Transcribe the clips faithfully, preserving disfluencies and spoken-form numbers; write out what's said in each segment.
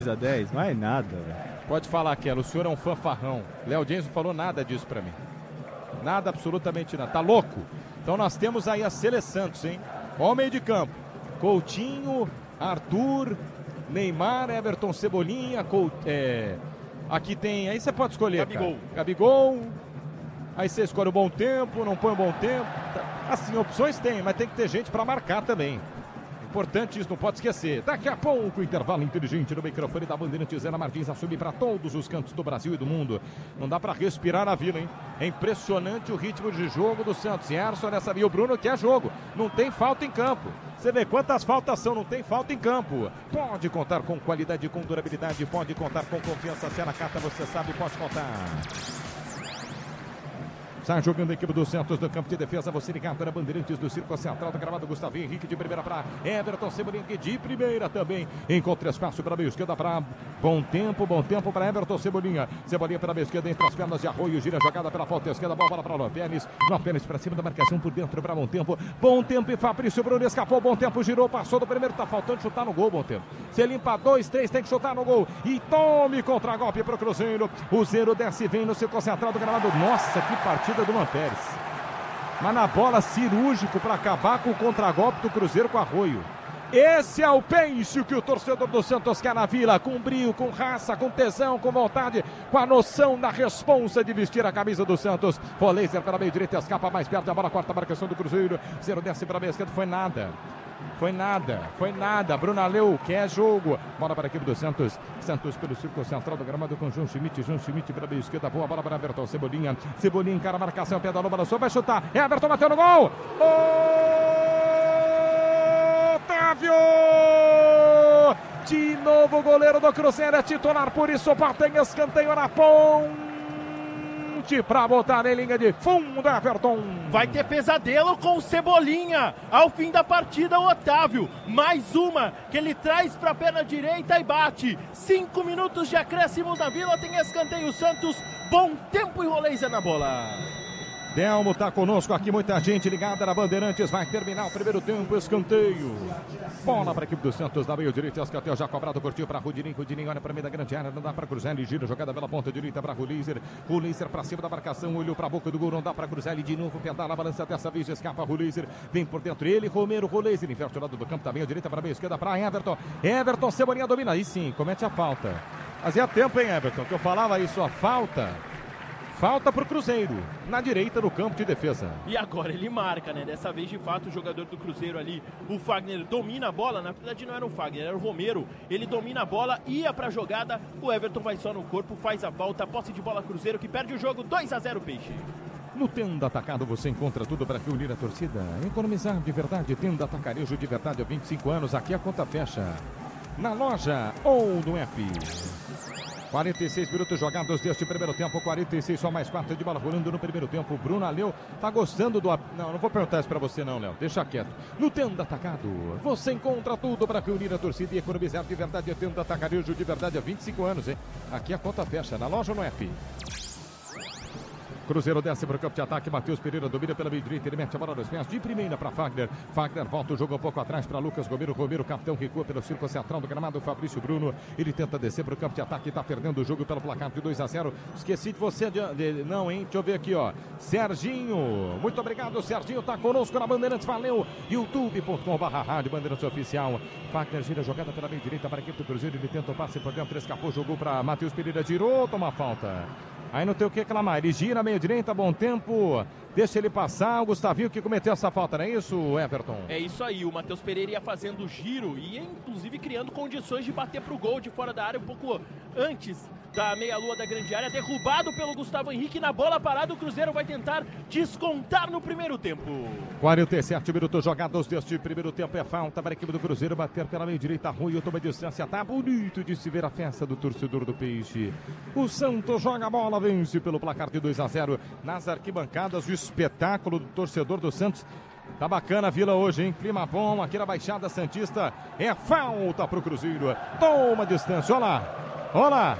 a dez, vai nada, velho. Pode falar, Kelo, o senhor é um fanfarrão. Léo James não falou nada disso pra mim. Nada, absolutamente nada. Tá louco? Então nós temos aí a Sele Santos, hein? Ó o meio de campo. Coutinho, Arthur, Neymar, Everton, Cebolinha, Coutinho, é... aqui tem, aí você pode escolher, Gabigol. Cara. Gabigol. Aí você escolhe o bom tempo, não põe o bom tempo. Assim, opções tem, mas tem que ter gente pra marcar também. Importante isso, não pode esquecer. Daqui a pouco, o intervalo inteligente no microfone da Bandeirantes. Ana Martins assume para todos os cantos do Brasil e do mundo. Não dá para respirar na vila, hein? É impressionante o ritmo de jogo do Santos. Erson nessa via. O Bruno quer jogo. Não tem falta em campo. Você vê quantas faltas são, não tem falta em campo. Pode contar com qualidade, com durabilidade. Pode contar com confiança. Se é na carta, você sabe, pode contar. Sai jogando a equipe do Santos do campo de defesa. Você ligado na Bandeirantes do Circo Central do gramado. Gustavo Henrique de primeira para Everton Cebolinha de primeira também. Encontra espaço para a meia esquerda para bom tempo, bom tempo para Everton Cebolinha. Cebolinha pela meia esquerda entre as pernas de Arroio. Gira a jogada pela ponta esquerda. Bola para o Pérez. Pérez para cima da marcação por dentro para bom tempo. Bom tempo e Fabrício Bruno escapou. Bom tempo, girou, passou do primeiro. Tá faltando chutar no gol. Bom tempo. Você limpa dois, três, tem que chutar no gol. E tome contra-golpe para o Cruzeiro. O zero desce e vem no Circo Central do gramado. Nossa, que partida do Manpérez, mas na bola cirúrgico para acabar com o contragolpe do Cruzeiro com Arroio. Esse é o peixe que o torcedor do Santos quer na Vila, com brio, com raça, com tesão, com vontade, com a noção da responsa de vestir a camisa do Santos. Roleiser para meio direito, escapa mais perto, a bola corta a marcação do Cruzeiro. Zero desce para a meia esquerda, foi nada. Foi nada, foi nada. Brunaleu quer jogo. Bola para a equipe do Santos. Santos pelo Circo Central do gramado com João Schmidt. João Schmidt para a meia esquerda. Boa bola para Everton Cebolinha. Cebolinha encara a marcação. Pedalou, balançou, vai chutar. Everton bateu no gol. Otávio! De novo o goleiro do Cruzeiro é titular. Por isso tem escanteio na ponta. Para botar em linha de fundo, Everton. Vai ter pesadelo com o Cebolinha. Ao fim da partida, o Otávio. Mais uma que ele traz para a perna direita e bate. Cinco minutos de acréscimo da Vila. Tem escanteio Santos. Bom tempo e Roleiser na bola. Delmo tá conosco aqui, muita gente ligada na Bandeirantes. Vai terminar o primeiro tempo, escanteio. Bola para a equipe do Santos, da meio direita, escanteio já cobrado, curtiu para Rudininho. Rudininho olha para meio da grande área, não dá para cruzar, ele gira, jogada pela ponta direita para Roleiser. Roleiser para cima da marcação, olhou para a boca do gol, não dá para cruzar, ele de novo pedala, balança dessa vez, escapa Roleiser. Vem por dentro ele, Romero, Roleiser, inverte o lado do campo, da meia direita para a meia esquerda para Everton. Everton, Cebolinha domina, aí sim, comete a falta. Fazia tempo, hein, Everton, que eu falava isso, a falta. Falta para o Cruzeiro, na direita no campo de defesa. E agora ele marca, né? Dessa vez, de fato, o jogador do Cruzeiro ali, o Fagner, domina a bola. Na verdade, não era o Fagner, era o Romero. Ele domina a bola, ia para a jogada. O Everton vai só no corpo, faz a falta. Posse de bola Cruzeiro, que perde o jogo. dois a zero, Peixe. No Tenda Atacado você encontra tudo para reunir a torcida. Economizar de verdade. Tenda Atacarejo de verdade há vinte e cinco anos. Aqui a conta fecha. Na loja ou no app. quarenta e seis minutos jogados deste primeiro tempo, quarenta e seis, só mais quatro de bola rolando no primeiro tempo. Bruno Aleu tá gostando do... Não, não vou perguntar isso pra você não, Léo, deixa quieto. No Tenda Atacado, você encontra tudo para reunir a torcida e economizar de verdade. É Tenda Atacarejo de verdade há vinte e cinco anos, hein? Aqui a conta fecha, na loja ou no app. Cruzeiro desce para o campo de ataque, Matheus Pereira domina pela meia direita, ele mete a bola nos pés, de primeira para Fagner. Fagner volta o jogo um pouco atrás para Lucas Romero. Romero, capitão, recua pelo Circo Central do gramado. Fabrício Bruno, ele tenta descer para o campo de ataque, está perdendo o jogo pelo placar de dois a zero. Esqueci de você, de, de, não, hein? Deixa eu ver aqui, ó. Serginho, muito obrigado, Serginho, tá conosco na Bandeirantes, valeu. youtube ponto com barra rádio Bandeirantes Oficial. Fagner gira a jogada pela meia direita para a equipe do Cruzeiro, ele tenta o passe para o campo, escapou, jogou para Matheus Pereira, tirou, toma falta. Aí não tem o que reclamar, ele gira a meia direita, bom tempo, deixa ele passar, o Gustavinho que cometeu essa falta, não é isso, Everton? É isso aí, o Matheus Pereira ia fazendo o giro e ia inclusive criando condições de bater pro gol de fora da área um pouco antes da meia-lua da grande área, derrubado pelo Gustavo Henrique. Na bola parada, o Cruzeiro vai tentar descontar no primeiro tempo. quarenta e sete minutos jogados deste primeiro tempo, é falta para a equipe do Cruzeiro bater pela meia direita, Rui, toma distância, tá bonito de se ver a festa do torcedor do Peixe. O Santos joga a bola, vence pelo placar de dois a zero nas arquibancadas, o espetáculo do torcedor do Santos. Tá bacana a Vila hoje, hein? Clima bom aqui na Baixada Santista. É falta pro Cruzeiro. Toma distância, olha lá, olha lá.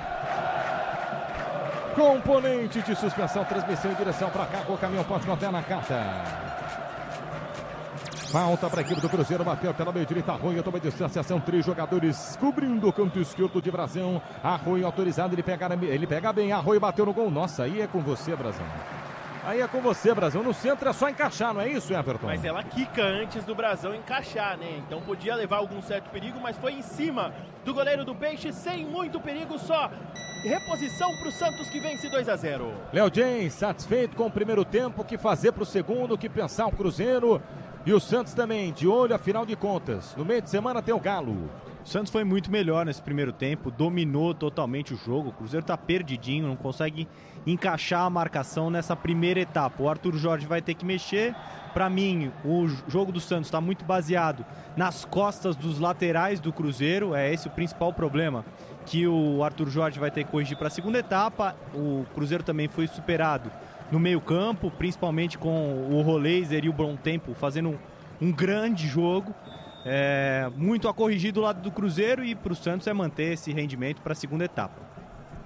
Componente de suspensão, transmissão em direção para cá, o caminhão pode contar na carta. Falta para a equipe do Cruzeiro, bateu pela meia direita, Arroio, toma distância, são três jogadores cobrindo o canto esquerdo de Brasão. Arroio autorizado, ele pega, ele pega bem, Arroio bateu no gol. Nossa, aí é com você, Brasão. Aí é com você, Brasão. No centro é só encaixar, não é isso, Everton? Mas ela quica antes do Brasão encaixar, né? Então podia levar algum certo perigo, mas foi em cima do goleiro do Peixe, sem muito perigo, só reposição para o Santos, que vence dois a zero. Léo James, satisfeito com o primeiro tempo, o que fazer para o segundo, o que pensar o Cruzeiro. E o Santos também, de olho, afinal de contas. No meio de semana tem o Galo. O Santos foi muito melhor nesse primeiro tempo, dominou totalmente o jogo. O Cruzeiro tá perdidinho, não consegue encaixar a marcação nessa primeira etapa. O Arthur Jorge vai ter que mexer. Para mim, o jogo do Santos está muito baseado nas costas dos laterais do Cruzeiro. É esse o principal problema que o Arthur Jorge vai ter que corrigir para a segunda etapa. O Cruzeiro também foi superado no meio campo, principalmente com o Roleiser e o Bom Tempo fazendo um grande jogo. É, muito a corrigir do lado do Cruzeiro, e para o Santos é manter esse rendimento para a segunda etapa.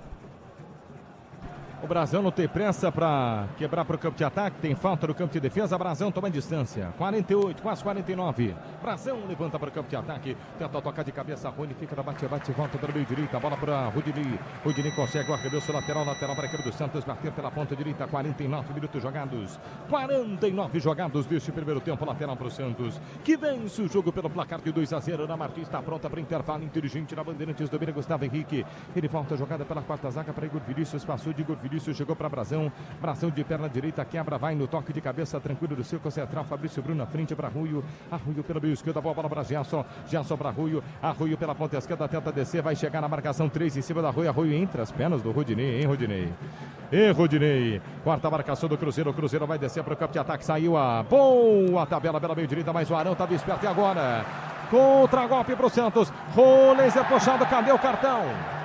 O Brasão não tem pressa para quebrar para o campo de ataque, tem falta no campo de defesa. Brasão toma distância, quarenta e oito, quase quarenta e nove. Brasão levanta para o campo de ataque, tenta tocar de cabeça, Rony fica na bate-bate, volta para o meio direita, bola para Rudinei. Rudinei consegue o arremesso lateral, lateral para a equipe do Santos, bater pela ponta direita, quarenta e nove minutos jogados. quarenta e nove jogados deste primeiro tempo, lateral para o Santos, que vence o jogo pelo placar de dois a zero. Ana Martins está pronta para intervalo inteligente na Bandeirantes, domina Gustavo Henrique. Ele volta a jogada pela quarta zaga para Igor Vinícius, passou de Igor Vinícius, chegou para Brasão, Brasão de perna direita, quebra, vai no toque de cabeça, tranquilo do circo central, Fabrício Bruno na frente para Arroio, Arroio pela meio esquerda, boa bola para Gerson, Gerson para Arroio, Arroio pela ponta esquerda, tenta descer, vai chegar na marcação, três em cima da Arroio, Arroio entre as pernas do Rodinei, hein, Rodinei? E Rodinei, quarta marcação do Cruzeiro, o Cruzeiro vai descer para o campo de ataque, saiu a boa tabela pela meio direita, mas o Arão estava esperto e agora, contra-golpe para o Santos, Roleiser puxado, cadê o cartão?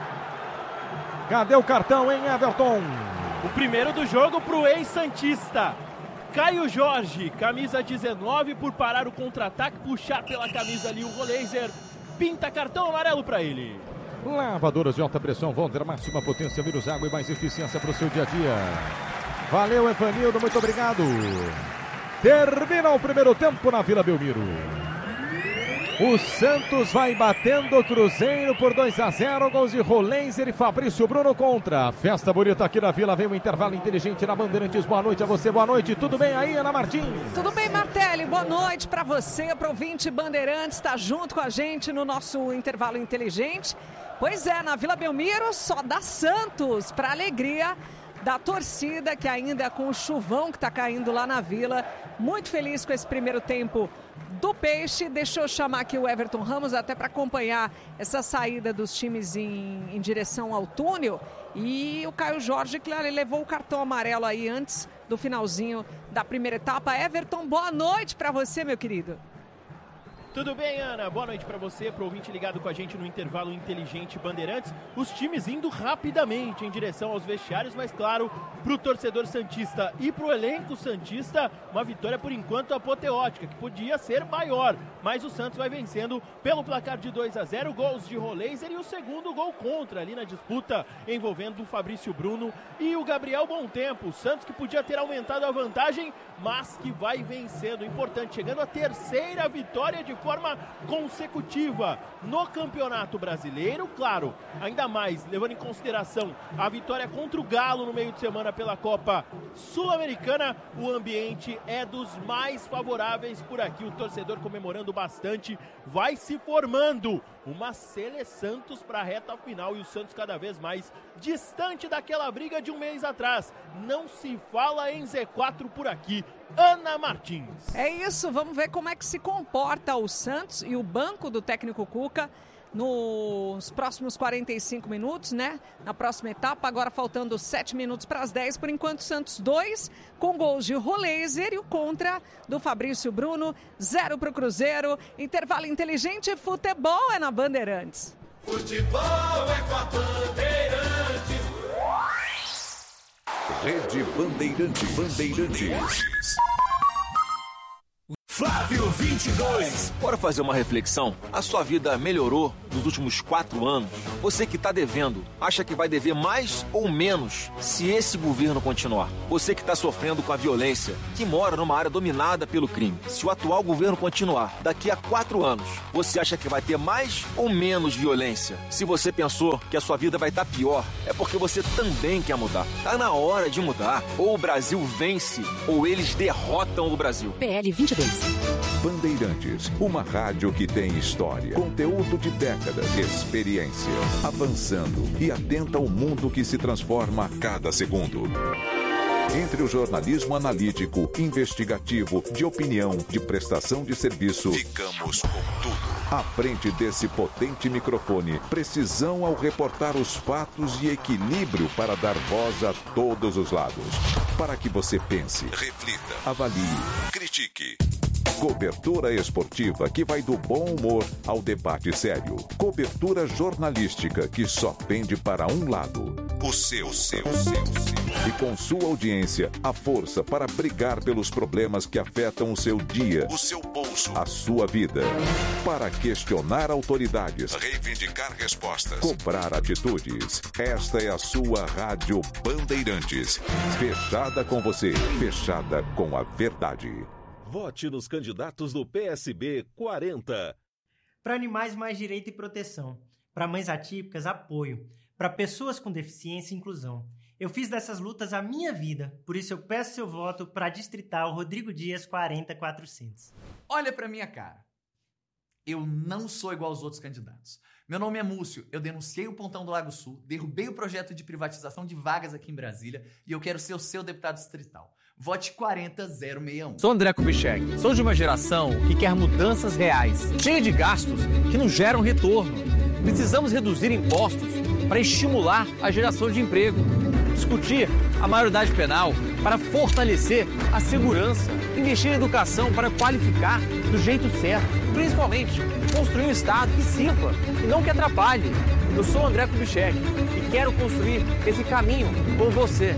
Cadê o cartão, hein, Everton? O primeiro do jogo para o ex-santista. Caio Jorge, camisa dezenove, por parar o contra-ataque, puxar pela camisa ali o Roleiser. Pinta cartão amarelo para ele. Lavadoras de alta pressão, Wonder, máxima potência, menos água e mais eficiência para o seu dia a dia. Valeu, Evanildo, muito obrigado. Termina o primeiro tempo na Vila Belmiro. O Santos vai batendo o Cruzeiro por dois a zero, gols de Roleiser e Fabrício Bruno contra. Festa bonita aqui na Vila, vem um intervalo inteligente na Bandeirantes. Boa noite a você, boa noite. Tudo bem aí, Ana Martins? Tudo bem, Martelli. Boa noite para você, para o ouvinte Bandeirantes, está junto com a gente no nosso intervalo inteligente. Pois é, na Vila Belmiro só dá Santos, para alegria da torcida, que ainda com o chuvão que está caindo lá na Vila. Muito feliz com esse primeiro tempo do Peixe. Deixa eu chamar aqui o Everton Ramos até para acompanhar essa saída dos times em, em direção ao túnel. E o Caio Jorge, claro, ele levou o cartão amarelo aí antes do finalzinho da primeira etapa. Everton, boa noite para você, meu querido. Tudo bem, Ana? Boa noite para você, para o ouvinte ligado com a gente no intervalo inteligente Bandeirantes. Os times indo rapidamente em direção aos vestiários, mas claro, para o torcedor santista e para o elenco santista, uma vitória por enquanto apoteótica, que podia ser maior, mas o Santos vai vencendo pelo placar de dois a zero, gols de Roleiser e o segundo gol contra ali na disputa envolvendo o Fabrício Bruno e o Gabriel Bom Tempo. O Santos que podia ter aumentado a vantagem, mas que vai vencendo. Importante, chegando a terceira vitória de forma consecutiva no Campeonato Brasileiro, claro, ainda mais levando em consideração a vitória contra o Galo no meio de semana pela Copa Sul-Americana. O ambiente é dos mais favoráveis por aqui, o torcedor comemorando bastante, vai se formando uma Sele Santos para a reta final e o Santos cada vez mais distante daquela briga de um mês atrás. Não se fala em Z quatro por aqui. Ana Martins. É isso, vamos ver como é que se comporta o Santos e o banco do técnico Cuca nos próximos quarenta e cinco minutos, né? Na próxima etapa, agora faltando sete minutos para as dez. Por enquanto, Santos dois, com gols de Roleiser e o contra do Fabrício Bruno, zero para o Cruzeiro. Intervalo inteligente, futebol é na Bandeirantes. Futebol é com a Bandeirantes. Rede Bandeirante, Bandeirantes. Flávio vinte e dois. Bora fazer uma reflexão? A sua vida melhorou nos últimos quatro anos? Você que está devendo, acha que vai dever mais ou menos se esse governo continuar? Você que está sofrendo com a violência, que mora numa área dominada pelo crime, se o atual governo continuar, daqui a quatro anos, você acha que vai ter mais ou menos violência? Se você pensou que a sua vida vai estar pior, é porque você também quer mudar. Tá na hora de mudar. Ou o Brasil vence, ou eles derrotam o Brasil. P L vinte e dois. Bandeirantes, uma rádio que tem história, conteúdo de décadas, experiência, avançando e atenta ao mundo que se transforma a cada segundo. Entre o jornalismo analítico, investigativo, de opinião, de prestação de serviço, ficamos com tudo. À frente desse potente microfone, precisão ao reportar os fatos e equilíbrio para dar voz a todos os lados. Para que você pense, reflita, avalie, critique. Cobertura esportiva que vai do bom humor ao debate sério. Cobertura jornalística que só pende para um lado. O seu, o seu, o seu, o seu. E com sua audiência, a força para brigar pelos problemas que afetam o seu dia, o seu bolso, a sua vida. Para questionar autoridades, reivindicar respostas, cobrar atitudes. Esta é a sua Rádio Bandeirantes. Fechada com você, fechada com a verdade. Vote nos candidatos do P S B quarenta. Para animais, mais direito e proteção. Para mães atípicas, apoio. Para pessoas com deficiência e inclusão. Eu fiz dessas lutas a minha vida, por isso eu peço seu voto para distrital Rodrigo Dias quarenta quatrocentos. Olha pra minha cara. Eu não sou igual aos outros candidatos. Meu nome é Múcio, eu denunciei o Pontão do Lago Sul, derrubei o projeto de privatização de vagas aqui em Brasília e eu quero ser o seu deputado distrital. Vote quarenta zero sessenta e um. Sou André Kubitschek. Sou de uma geração que quer mudanças reais, cheia de gastos que não geram retorno. Precisamos reduzir impostos para estimular a geração de emprego. Discutir a maioridade penal para fortalecer a segurança. Investir em educação para qualificar do jeito certo. Principalmente, construir um Estado que sirva e não que atrapalhe. Eu sou André Kubitschek e quero construir esse caminho com você.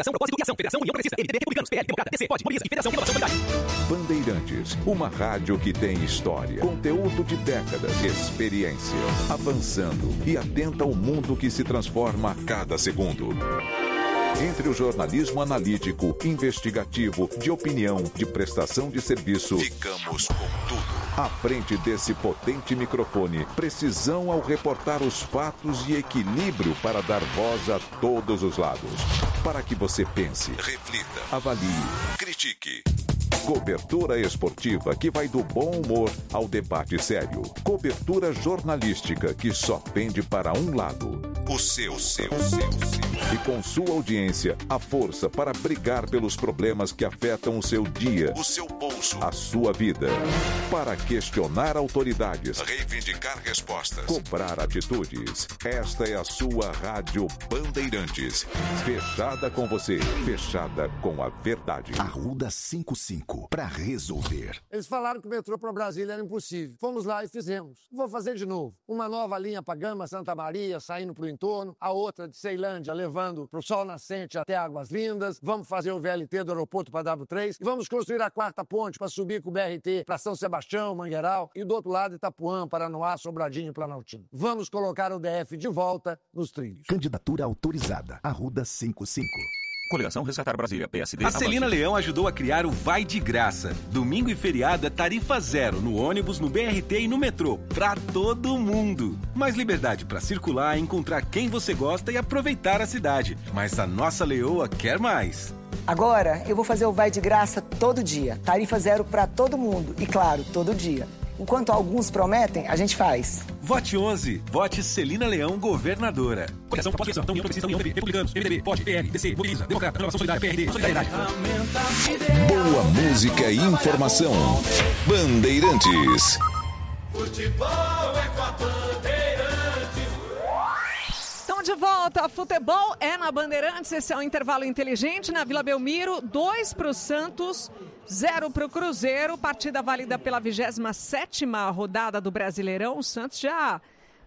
Bandeirantes, uma rádio que tem história, conteúdo de décadas, experiência, avançando e atenta ao mundo que se transforma a cada segundo. Entre o jornalismo analítico, investigativo, de opinião, de prestação de serviço, ficamos com tudo. À frente desse potente microfone, precisão ao reportar os fatos e equilíbrio para dar voz a todos os lados. Para que você pense, reflita, avalie, critique. Cobertura esportiva que vai do bom humor ao debate sério. Cobertura jornalística que só pende para um lado. O seu, o seu, o seu, o seu. E com sua audiência, a força para brigar pelos problemas que afetam o seu dia, o seu bolso, a sua vida. Para questionar autoridades, reivindicar respostas, cobrar atitudes. Esta é a sua Rádio Bandeirantes. Fechada com você, fechada com a verdade. Arruda cinquenta e cinco, para resolver. Eles falaram que o metrô para Brasília era impossível. Fomos lá e fizemos. Vou fazer de novo. Uma nova linha para Gama, Santa Maria, saindo para o entorno. A outra de Ceilândia, levando para o Sol Nascente até Águas Lindas. Vamos fazer o V L T do aeroporto para W três. E vamos construir a quarta ponte para subir com o B R T para São Sebastião, Mangueiral. E do outro lado, Itapuã, Paranoá, Sobradinho e Planaltino. Vamos colocar o D F de volta nos trilhos. Candidatura autorizada. Arruda cinquenta e cinco. Coligação Resgatar Brasília, P S D. A Celina Leão ajudou a criar o Vai de Graça. Domingo e feriado é tarifa zero no ônibus, no B R T e no metrô. Pra todo mundo. Mais liberdade pra circular, encontrar quem você gosta e aproveitar a cidade. Mas a nossa Leoa quer mais. Agora eu vou fazer o Vai de Graça todo dia. Tarifa zero pra todo mundo. E claro, todo dia. Enquanto alguns prometem, a gente faz. Vote onze. Vote Celina Leão, governadora. Coligação Propósito Criação, União Progressista, União, Republicanos, M D B, P O D, P L, D C, Mobiliza, Democrata, Renovação Solidária, P R D, Solidariedade. Boa música e informação. Bandeirantes. Futebol é com a Bandeirantes. Estão de volta. Futebol é na Bandeirantes. Esse é o intervalo inteligente na Vila Belmiro. Dois para o Santos, zero para o Cruzeiro. Partida válida pela vigésima sétima rodada do Brasileirão. O Santos já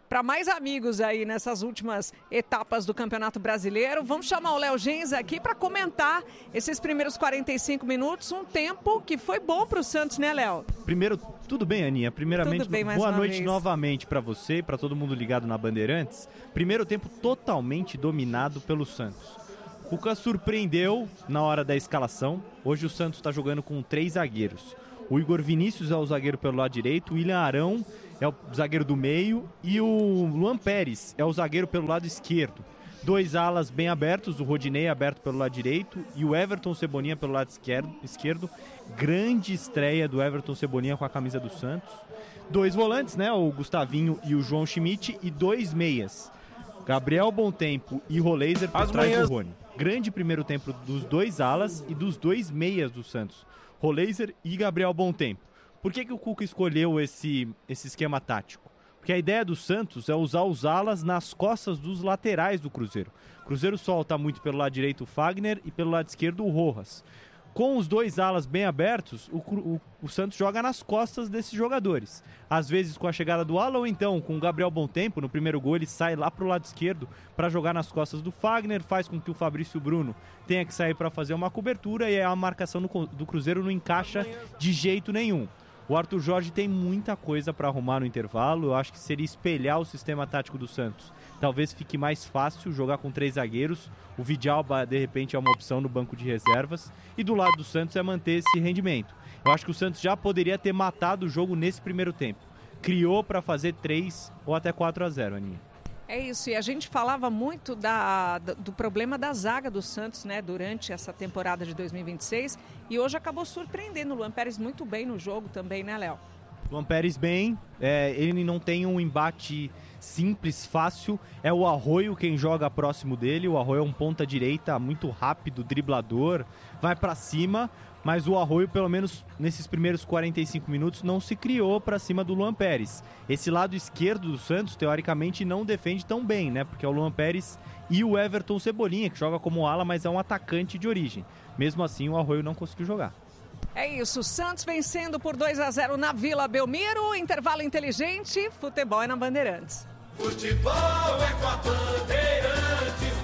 para mais amigos aí nessas últimas etapas do Campeonato Brasileiro. Vamos chamar o Léo Gens aqui para comentar esses primeiros quarenta e cinco minutos, um tempo que foi bom para o Santos, né, Léo? Primeiro, tudo bem, Aninha? Primeiramente, bem, boa noite vez. novamente para você e para todo mundo ligado na Bandeirantes. Primeiro tempo totalmente dominado pelo Santos. O Cuca surpreendeu na hora da escalação. Hoje o Santos está jogando com três zagueiros. O Igor Vinícius é o zagueiro pelo lado direito, o William Arão é o zagueiro do meio e o Luan Pérez é o zagueiro pelo lado esquerdo. Dois alas bem abertos, o Rodinei aberto pelo lado direito e o Everton Cebolinha pelo lado esquerdo. esquerdo. Grande estreia do Everton Cebolinha com a camisa do Santos. Dois volantes, né? O Gustavinho e o João Schmidt, e dois meias. Gabriel Bontempo e Roleiser por As trás manhãs... do Rony. Grande primeiro tempo dos dois alas e dos dois meias do Santos. Roleiser e Gabriel Bontempo. Por que, que o Cuca escolheu esse, esse esquema tático? Porque a ideia do Santos é usar os alas nas costas dos laterais do Cruzeiro. O Cruzeiro solta muito pelo lado direito o Fagner e pelo lado esquerdo o Rojas. Com os dois alas bem abertos, o, o, o Santos joga nas costas desses jogadores. Às vezes com a chegada do ala ou então com o Gabriel Bontempo, no primeiro gol ele sai lá pro lado esquerdo para jogar nas costas do Fagner, faz com que o Fabrício Bruno tenha que sair para fazer uma cobertura e a marcação no, do Cruzeiro não encaixa de jeito nenhum. O Arthur Jorge tem muita coisa para arrumar no intervalo. Eu acho que seria espelhar o sistema tático do Santos. Talvez fique mais fácil jogar com três zagueiros. O Vidalba, de repente, é uma opção no banco de reservas. E do lado do Santos é manter esse rendimento. Eu acho que o Santos já poderia ter matado o jogo nesse primeiro tempo. Criou para fazer três ou até quatro a zero, Aninha. É isso, e a gente falava muito da, do problema da zaga do Santos, né, durante essa temporada de dois mil e vinte e seis, e hoje acabou surpreendendo o Luan Pérez muito bem no jogo também, né, Léo? Luan Pérez bem, é, ele não tem um embate simples, fácil, é o Arroio quem joga próximo dele. O Arroio é um ponta direita muito rápido, driblador, vai pra cima, mas o Arroio, pelo menos nesses primeiros quarenta e cinco minutos, não se criou pra cima do Luan Pérez. Esse lado esquerdo do Santos, teoricamente, não defende tão bem, né? Porque é o Luan Pérez e o Everton Cebolinha, que joga como ala, mas é um atacante de origem. Mesmo assim, o Arroio não conseguiu jogar. É isso, Santos vencendo por dois a zero na Vila Belmiro, intervalo inteligente, futebol é na Bandeirantes. Futebol é com a Bandeirantes.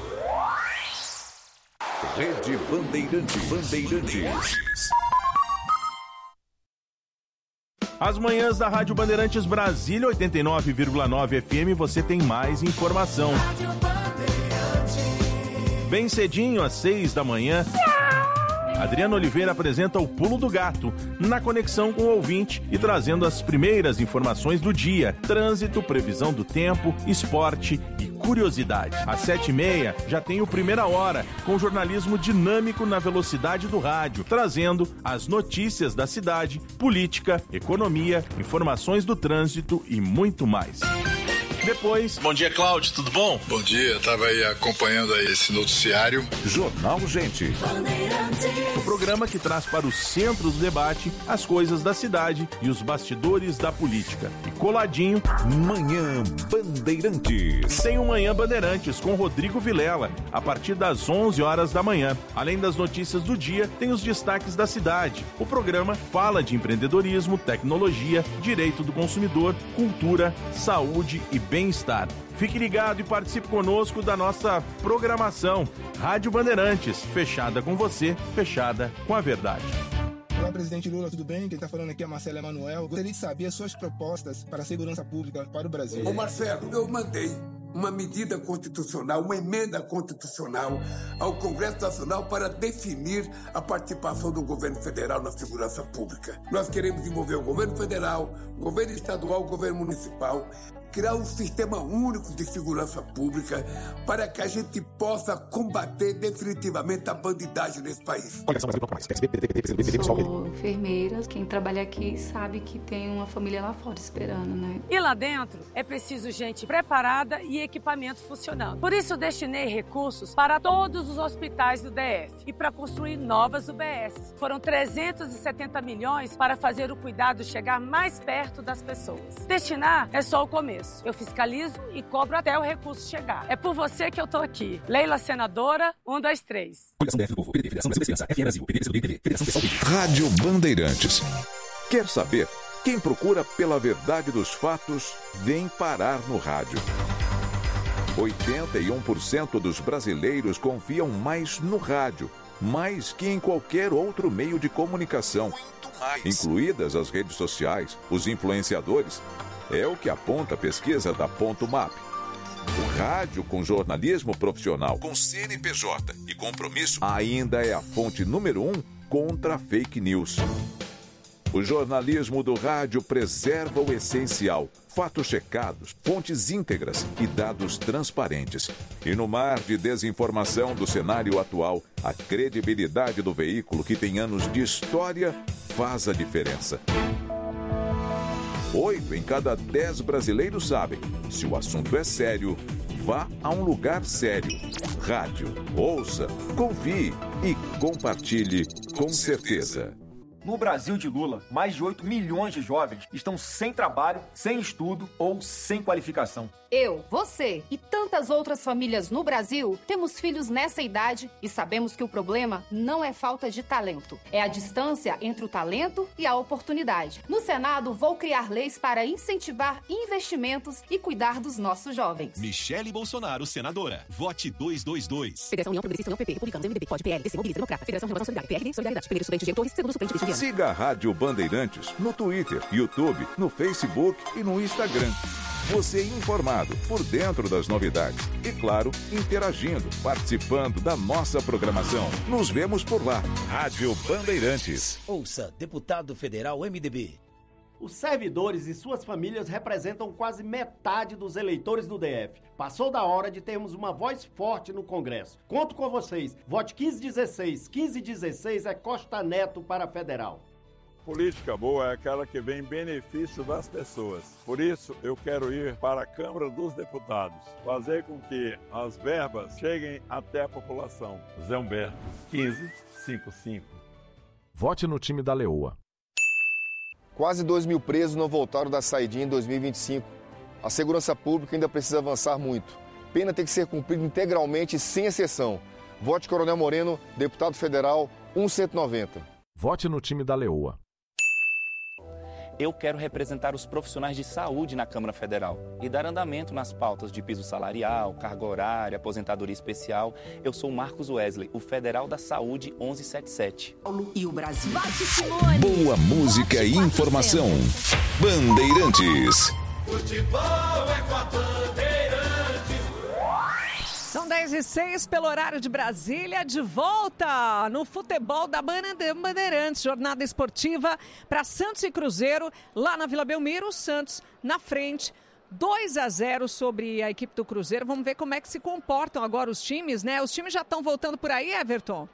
Rede Bandeirantes. Bandeirantes. As manhãs da Rádio Bandeirantes Brasília, oitenta e nove vírgula nove F M, você tem mais informação. Bem cedinho, às seis da manhã, Adriana Oliveira apresenta o Pulo do Gato, na conexão com o ouvinte e trazendo as primeiras informações do dia, trânsito, previsão do tempo, esporte e curiosidade. Às sete e meia já tem o Primeira Hora, com jornalismo dinâmico na velocidade do rádio, trazendo as notícias da cidade, política, economia, informações do trânsito e muito mais. Depois... Bom dia, Cláudio, tudo bom? Bom dia, estava aí acompanhando aí esse noticiário. Jornal Gente. O programa que traz para o centro do debate as coisas da cidade e os bastidores da política. E coladinho... Manhã Bandeirantes. Tem o Manhã Bandeirantes com Rodrigo Vilela, a partir das onze horas da manhã. Além das notícias do dia, tem os destaques da cidade. O programa fala de empreendedorismo, tecnologia, direito do consumidor, cultura, saúde e bem-estar. Fique ligado e participe conosco da nossa programação. Rádio Bandeirantes, fechada com você, fechada com a verdade. Olá, presidente Lula, tudo bem? Quem está falando aqui é Marcelo Emanuel. Gostaria de saber as suas propostas para a segurança pública para o Brasil. Ô Marcelo, eu mandei uma medida constitucional, uma emenda constitucional ao Congresso Nacional para definir a participação do governo federal na segurança pública. Nós queremos envolver o governo federal, o governo estadual, o governo municipal, criar um sistema único de segurança pública para que a gente possa combater definitivamente a bandidagem nesse país. Sou enfermeira, quem trabalha aqui sabe que tem uma família lá fora esperando, né? E lá dentro é preciso gente preparada e equipamento funcionando. Por isso destinei recursos para todos os hospitais do D F e para construir novas U B S. Foram trezentos e setenta milhões para fazer o cuidado chegar mais perto das pessoas. Destinar é só o começo. Eu fiscalizo e cobro até o recurso chegar. É por você que eu tô aqui. Leila Senadora, um, dois, três. Rádio Bandeirantes. Quer saber? Quem procura pela verdade dos fatos, vem parar no rádio. oitenta e um por cento dos brasileiros confiam mais no rádio, mais que em qualquer outro meio de comunicação, incluídas as redes sociais, os influenciadores. É o que aponta a pesquisa da Ponto Map. O rádio com jornalismo profissional, com C N P J e compromisso, ainda é a fonte número um contra a fake news. O jornalismo do rádio preserva o essencial, fatos checados, fontes íntegras e dados transparentes. E no mar de desinformação do cenário atual, a credibilidade do veículo que tem anos de história faz a diferença. Oito em cada dez brasileiros sabem, se o assunto é sério, vá a um lugar sério. Rádio, ouça, confie e compartilhe com certeza. No Brasil de Lula, mais de oito milhões de jovens estão sem trabalho, sem estudo ou sem qualificação. Eu, você e tantas outras famílias no Brasil temos filhos nessa idade e sabemos que o problema não é falta de talento. É a distância entre o talento e a oportunidade. No Senado, vou criar leis para incentivar investimentos e cuidar dos nossos jovens. Michele Bolsonaro, senadora. Vote duzentos e vinte e dois. Federação União Progressista, União P P, Republicanos, M D B, P O D, P L, D C, Mobilista, Democrata, Federação Renovação Solidária, P R D, Solidariedade, primeiro suplente Diego Torres, segundo suplente Cristiano. Siga a Rádio Bandeirantes no Twitter, YouTube, no Facebook e no Instagram. Você informado, por dentro das novidades e, claro, interagindo, participando da nossa programação. Nos vemos por lá. Rádio Bandeirantes. Ouça, deputado federal M D B. Os servidores e suas famílias representam quase metade dos eleitores do D F. Passou da hora de termos uma voz forte no Congresso. Conto com vocês. Vote quinze dezesseis. quinze dezesseis é Costa Neto para federal. Política boa é aquela que vem em benefício das pessoas. Por isso, eu quero ir para a Câmara dos Deputados, fazer com que as verbas cheguem até a população. Zé Humberto, quinze cinquenta e cinco. Vote no time da Leoa. Quase dois mil presos não voltaram da saidinha em dois mil e vinte e cinco. A segurança pública ainda precisa avançar muito. Pena tem que ser cumprida integralmente, sem exceção. Vote Coronel Moreno, deputado federal, cento e noventa. Vote no time da Leoa. Eu quero representar os profissionais de saúde na Câmara Federal e dar andamento nas pautas de piso salarial, carga horária, aposentadoria especial. Eu sou Marcos Wesley, o Federal da Saúde onze setenta e sete. E o Brasil. Boa música e informação. Bandeirantes. Futebol é com a Bandeirantes. São dez e seis pelo horário de Brasília, de volta no futebol da Bandeirantes, jornada esportiva para Santos e Cruzeiro, lá na Vila Belmiro. Santos na frente, dois a zero sobre a equipe do Cruzeiro. Vamos ver como é que se comportam agora os times, né? Os times já estão voltando por aí, Everton?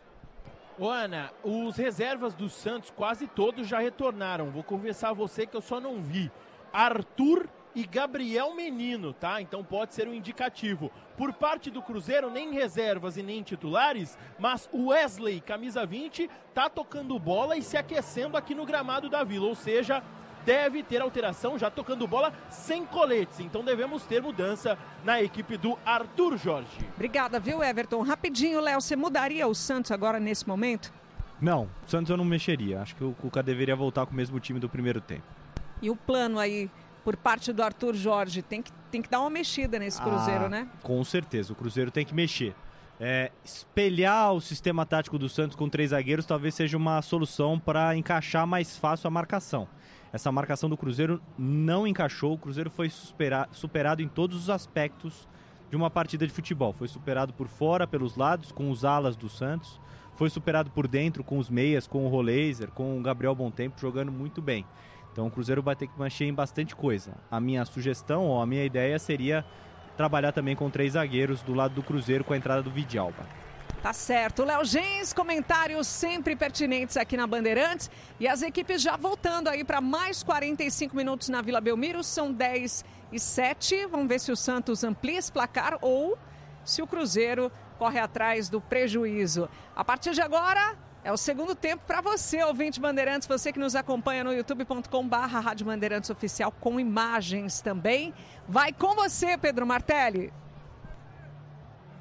Ô Ana, os reservas do Santos quase todos já retornaram. Vou confessar a você que eu só não vi Arthur e Gabriel Menino, tá? Então pode ser um indicativo. Por parte do Cruzeiro, nem reservas e nem titulares, mas o Wesley, camisa vinte, tá tocando bola e se aquecendo aqui no gramado da Vila, ou seja, deve ter alteração, já tocando bola sem coletes. Então devemos ter mudança na equipe do Arthur Jorge. Obrigada, viu, Everton? Rapidinho, Léo, você mudaria o Santos agora nesse momento? Não, o Santos eu não mexeria. Acho que o Cuca deveria voltar com o mesmo time do primeiro tempo. E o plano aí por parte do Arthur Jorge, tem que, tem que dar uma mexida nesse Cruzeiro, ah, né? Com certeza, o Cruzeiro tem que mexer. É, espelhar o sistema tático do Santos com três zagueiros talvez seja uma solução para encaixar mais fácil a marcação. Essa marcação do Cruzeiro não encaixou, o Cruzeiro foi supera, superado em todos os aspectos de uma partida de futebol. Foi superado por fora, pelos lados, com os alas do Santos, foi superado por dentro com os meias, com o Roleiser, com o Gabriel Bontempo jogando muito bem. Então o Cruzeiro vai ter que mexer em bastante coisa. A minha sugestão, ou a minha ideia seria trabalhar também com três zagueiros do lado do Cruzeiro com a entrada do Vidalba. Tá certo. Léo Gens, comentários sempre pertinentes aqui na Bandeirantes. E as equipes já voltando aí para mais quarenta e cinco minutos na Vila Belmiro. São dez e sete. Vamos ver se o Santos amplia esse placar ou se o Cruzeiro corre atrás do prejuízo. A partir de agora, é o segundo tempo para você, ouvinte Bandeirantes, você que nos acompanha no youtube ponto com barra Rádio Bandeirantes Oficial, com imagens também. Vai com você, Pedro Martelli.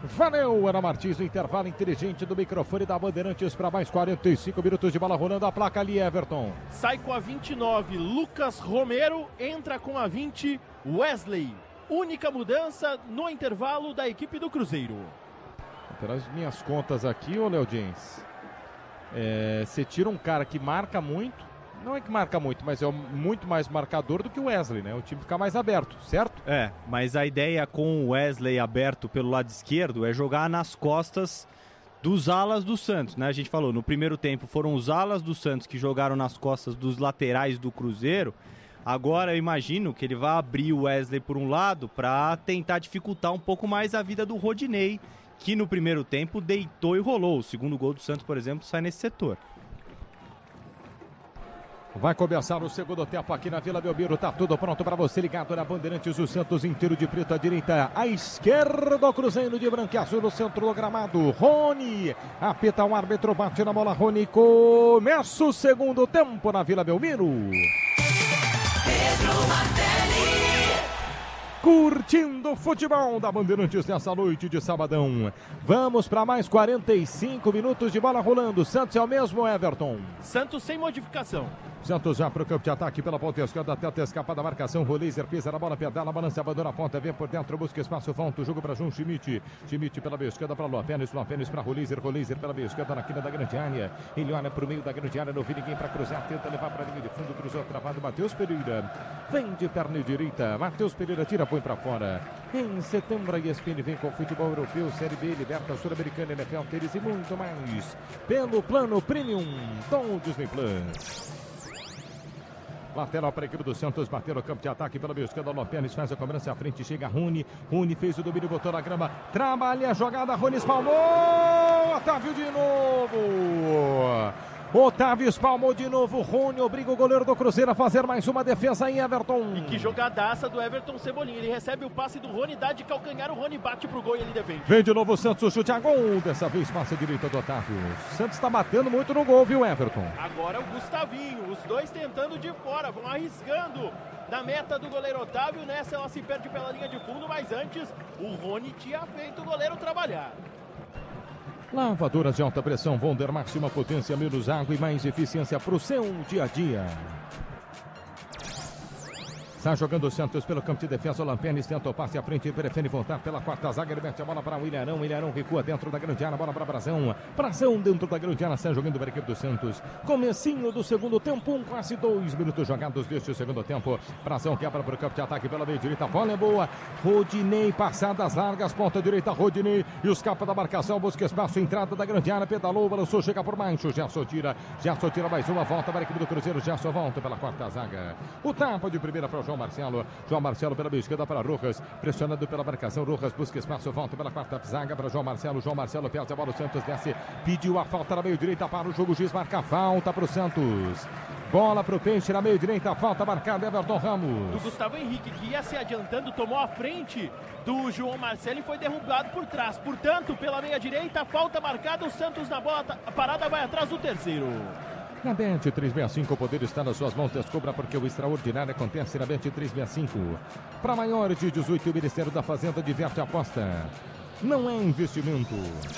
Valeu, Ana Martins, no intervalo inteligente do microfone da Bandeirantes para mais quarenta e cinco minutos de bola rolando. A placa ali, Everton. Sai com a vinte e nove, Lucas Romero, entra com a vinte, Wesley. Única mudança no intervalo da equipe do Cruzeiro. Pelas minhas contas aqui, ô Léo Jens, é, você tira um cara que marca muito. Não é que marca muito, mas é muito mais marcador do que o Wesley, né? O time fica mais aberto, certo? É, mas a ideia com o Wesley aberto pelo lado esquerdo é jogar nas costas dos alas do Santos, né? A gente falou, no primeiro tempo foram os alas do Santos que jogaram nas costas dos laterais do Cruzeiro. Agora eu imagino que ele vai abrir o Wesley por um lado para tentar dificultar um pouco mais a vida do Rodinei, que no primeiro tempo deitou e rolou. O segundo gol do Santos, por exemplo, sai nesse setor. Vai começar o segundo tempo aqui na Vila Belmiro. Tá tudo pronto para você ligado na Bandeirantes. O Santos inteiro de preto à direita, à esquerda o Cruzeiro de branco e azul no centro do gramado. Rony apita o árbitro, bate na bola. Rony, começa o segundo tempo na Vila Belmiro. Pedro Martelli. Curtindo o futebol da Bandeirantes nessa noite de sabadão. Vamos para mais quarenta e cinco minutos de bola rolando. Santos é o mesmo, Everton? Santos sem modificação. Santos já para o campo de ataque pela ponta esquerda, tenta escapar da marcação. Rolizer pisa na bola, pedala, balança, abandona a ponta, vem por dentro, busca espaço, volta o jogo para João Schmidt. Schmidt pela meia esquerda para Lopes, Lopes para Rolizer, Rolizer pela meia esquerda na quina da grande área. Ele olha para o meio da grande área, não vê ninguém para cruzar, tenta levar para a linha de fundo, cruzou travado, Matheus Pereira. Vem de perna direita, Matheus Pereira tira, põe para fora. Em setembro a E S P N vem com o futebol europeu, Série B, Liberta, Sul-Americana, N F L, tênis e muito mais. Pelo plano Premium, Tom Disney Plus. Lateral para a equipe do Santos, bateu no campo de ataque pela meia esquerda, Lopes faz a cobrança à frente, chega Rony, Rony fez o domínio, botou na grama, trabalha a jogada, Rony espalmou, Otávio de novo, Otávio espalmou de novo, Rony obriga o goleiro do Cruzeiro a fazer mais uma defesa em Everton. E que jogadaça do Everton Cebolinha, ele recebe o passe do Rony, dá de calcanhar, o Rony bate pro gol e ele defende. Vem de novo o Santos, o chute a gol, dessa vez passa a direita do Otávio. O Santos está batendo muito no gol, viu, Everton? Agora o Gustavinho, os dois tentando de fora, vão arriscando da meta do goleiro Otávio, nessa ela se perde pela linha de fundo, mas antes o Rony tinha feito o goleiro trabalhar. Lavadoras de alta pressão Wonder, máxima potência, menos água e mais eficiência para o seu dia a dia. Está jogando o Santos pelo campo de defesa, o Lampenes tenta o passe à frente, prefere voltar pela quarta zaga, ele mete a bola para o Ilharão, o Ilharão recua dentro da grande área, bola para Brazão, Brazão dentro da grande área, está jogando para a equipe do Santos, comecinho do segundo tempo, um, quase dois minutos jogados deste segundo tempo, Brazão quebra para o campo de ataque pela meia direita, bola é boa, Rodinei, passadas largas, ponta direita, Rodinei, e os capas da marcação, busca espaço, entrada da grande área, pedalou, balançou, chega por baixo, Gerson tira, Gerson tira mais uma, volta para a equipe do Cruzeiro, Gerson volta pela quarta zaga, o tapa de primeira para o João Marcelo, João Marcelo pela meia esquerda para Rojas, pressionado pela marcação, Rojas busca espaço, volta pela quarta zaga para João Marcelo, João Marcelo perde a bola, o Santos desce, pediu a falta na meia direita para o jogo, o juiz marca a falta para o Santos. Bola para o Peixe na meia direita, falta marcada, Everton Ramos. Do Gustavo Henrique, que ia se adiantando, tomou a frente do João Marcelo e foi derrubado por trás. Portanto, pela meia direita, falta marcada, o Santos na bola, a parada vai atrás do terceiro. Na Bet trezentos e sessenta e cinco, o poder está nas suas mãos, descubra porque o extraordinário acontece na Bet trezentos e sessenta e cinco. Para maiores de dezoito, o Ministério da Fazenda diverte a aposta. Não é investimento.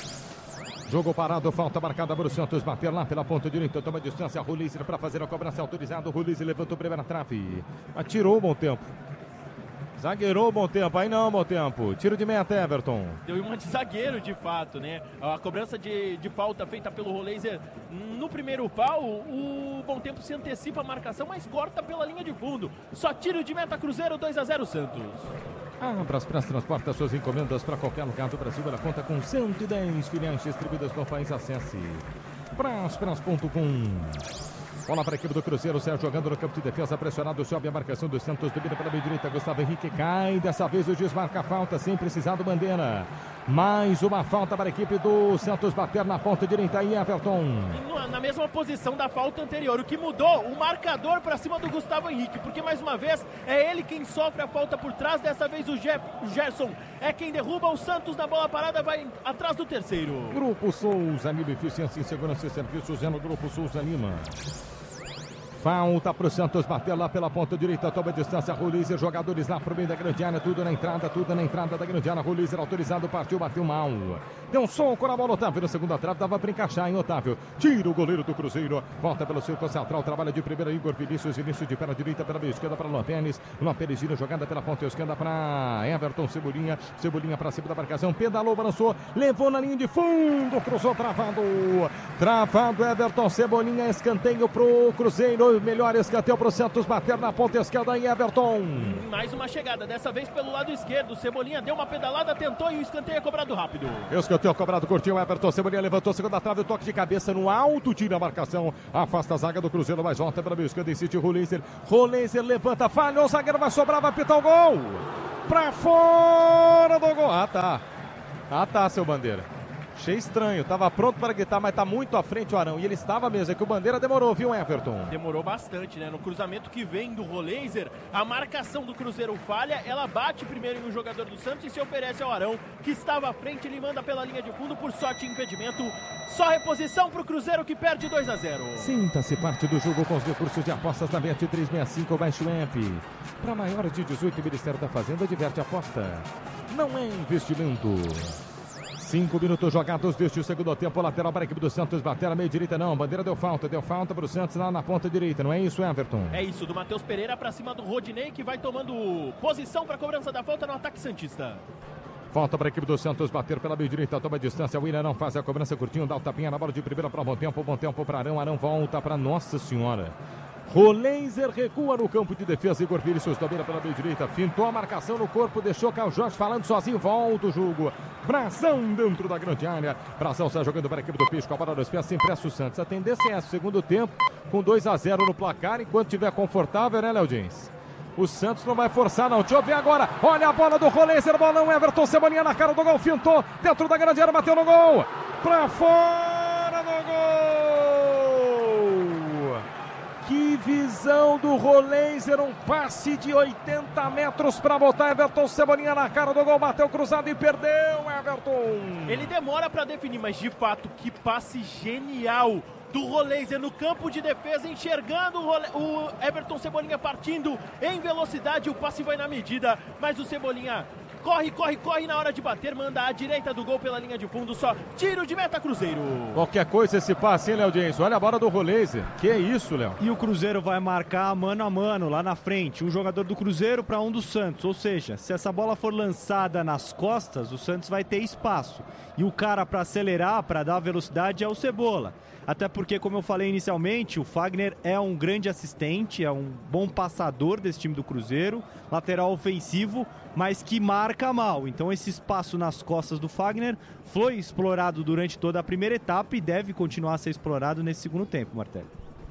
Jogo parado, falta marcada para o Santos bater lá pela ponta direita, toma distância, Rolizer para fazer a cobrança autorizada, Rolizer levantou a primeira trave, atirou bom tempo. Zagueirou bom tempo, aí não bom tempo. Tiro de meta, Everton. Deu uma de zagueiro, de fato, né? A cobrança de, de falta feita pelo Rolizer no primeiro pau, o bom tempo se antecipa a marcação, mas corta pela linha de fundo. Só tiro de meta, Cruzeiro, dois a zero Santos. Abras Press transporta suas encomendas para qualquer lugar do Brasil. Ela conta com cento e dez filiais distribuídas no país. Acesse braspress ponto com. Bola para a equipe do Cruzeiro, Sérgio jogando no campo de defesa, pressionado, sobe a marcação do Santos, domina pela meia direita, Gustavo Henrique cai, dessa vez o juiz marca a falta, sem precisar do bandeira. Mais uma falta para a equipe do Santos bater na ponta direita aí, Everton. Na mesma posição da falta anterior, o que mudou, o marcador para cima do Gustavo Henrique, porque mais uma vez é ele quem sofre a falta por trás, dessa vez o, Jeff, o Gerson é quem derruba, o Santos na bola parada vai atrás do terceiro. Grupo Souza Lima, eficiência em segurança e serviços é no Grupo Souza Lima. Falta para o Santos bater lá pela ponta direita, toma distância, Rolizer, jogadores lá pro meio da grande área, tudo na entrada, tudo na entrada da grande área, Rolizer autorizado, partiu, bateu mal. Deu um soco na bola, Otávio na segunda trave, dava para encaixar em Otávio. Tira o goleiro do Cruzeiro, volta pelo círculo central, trabalha de primeira, Igor Vinícius, Vinícius de perna direita, pela meia esquerda para Luan Pérez, Luan Pérez gira, jogada pela ponta esquerda para Everton Cebolinha, Cebolinha para cima da marcação, pedalou, balançou, levou na linha de fundo, cruzou, travado, travado, Everton Cebolinha, escanteio pro Cruzeiro, melhor escanteio pro Santos bater na ponta esquerda em Everton. Mais uma chegada, dessa vez pelo lado esquerdo, Cebolinha deu uma pedalada, tentou e o escanteio é cobrado rápido. Escanteio cobrado, curtiu, Everton Cebolinha levantou, segunda trave, o toque de cabeça no alto, tira a marcação, afasta a zaga do Cruzeiro, mas volta pela meia esquerda, insiste o Rolizer, Rolizer levanta, falhou, o zagueiro vai sobrar, vai pitar o gol, pra fora do gol, ah tá, ah tá, seu Bandeira. Achei estranho, tava pronto para gritar, mas tá muito à frente o Arão. E ele estava mesmo, é que o Bandeira demorou, viu, Everton? Demorou bastante, né? No cruzamento que vem do Rolizer, a marcação do Cruzeiro falha, ela bate primeiro em um jogador do Santos e se oferece ao Arão, que estava à frente, ele manda pela linha de fundo, por sorte impedimento. Só reposição pro Cruzeiro que perde dois a zero. Sinta-se parte do jogo com os recursos de apostas da Bet trezentos e sessenta e cinco, baixe o app. Para maiores de dezoito, o Ministério da Fazenda diverte a aposta. Não é investimento. Cinco minutos jogados deste segundo tempo, lateral para a equipe do Santos, bater a meia direita não, Bandeira deu falta, deu falta para o Santos lá na ponta direita, não é isso, Everton? É isso, do Matheus Pereira para cima do Rodinei, que vai tomando posição para a cobrança da falta no ataque santista. Falta para a equipe do Santos bater pela meia direita, toma distância, o Willian não faz a cobrança curtinho, dá o tapinha na bola de primeira para Bom Tempo, Bom Tempo para Arão, Arão volta para Nossa Senhora. Rolizer recua no campo de defesa, Igor Vinícius domina pela meia direita, fintou a marcação no corpo, deixou Caio Jorge falando sozinho, volta o jogo, Brazão dentro da grande área, Brazão está jogando para a equipe do Peixe, com a bola nos pés, se impressa o Santos, a tendência é essa, segundo tempo, com dois a zero no placar, enquanto estiver confortável, né, Léo Dins? O Santos não vai forçar não, deixa eu ver agora, olha a bola do Rolizer, bolão, Everton Cebolinha na cara do gol, fintou, dentro da grande área, bateu no gol, pra fora do gol! Que visão do Rolizer, um passe de oitenta metros para botar Everton Cebolinha na cara do gol, bateu cruzado e perdeu, Everton. Ele demora para definir, mas de fato, que passe genial do Rolizer no campo de defesa, enxergando o, Role... o Everton Cebolinha partindo em velocidade, o passe vai na medida, mas o Cebolinha corre, corre, corre na hora de bater, manda à direita do gol pela linha de fundo, só tiro de meta Cruzeiro. Qualquer coisa esse passe, hein, Léo Dins? Olha a bola do Rolizer. Que é isso, Léo? E o Cruzeiro vai marcar mano a mano lá na frente, um jogador do Cruzeiro para um do Santos, ou seja, se essa bola for lançada nas costas, o Santos vai ter espaço. E o cara para acelerar, para dar velocidade é o Cebola. Até porque, como eu falei inicialmente, o Fagner é um grande assistente, é um bom passador desse time do Cruzeiro, lateral ofensivo, mas que marca mal. Então esse espaço nas costas do Fagner foi explorado durante toda a primeira etapa e deve continuar a ser explorado nesse segundo tempo, Martelli.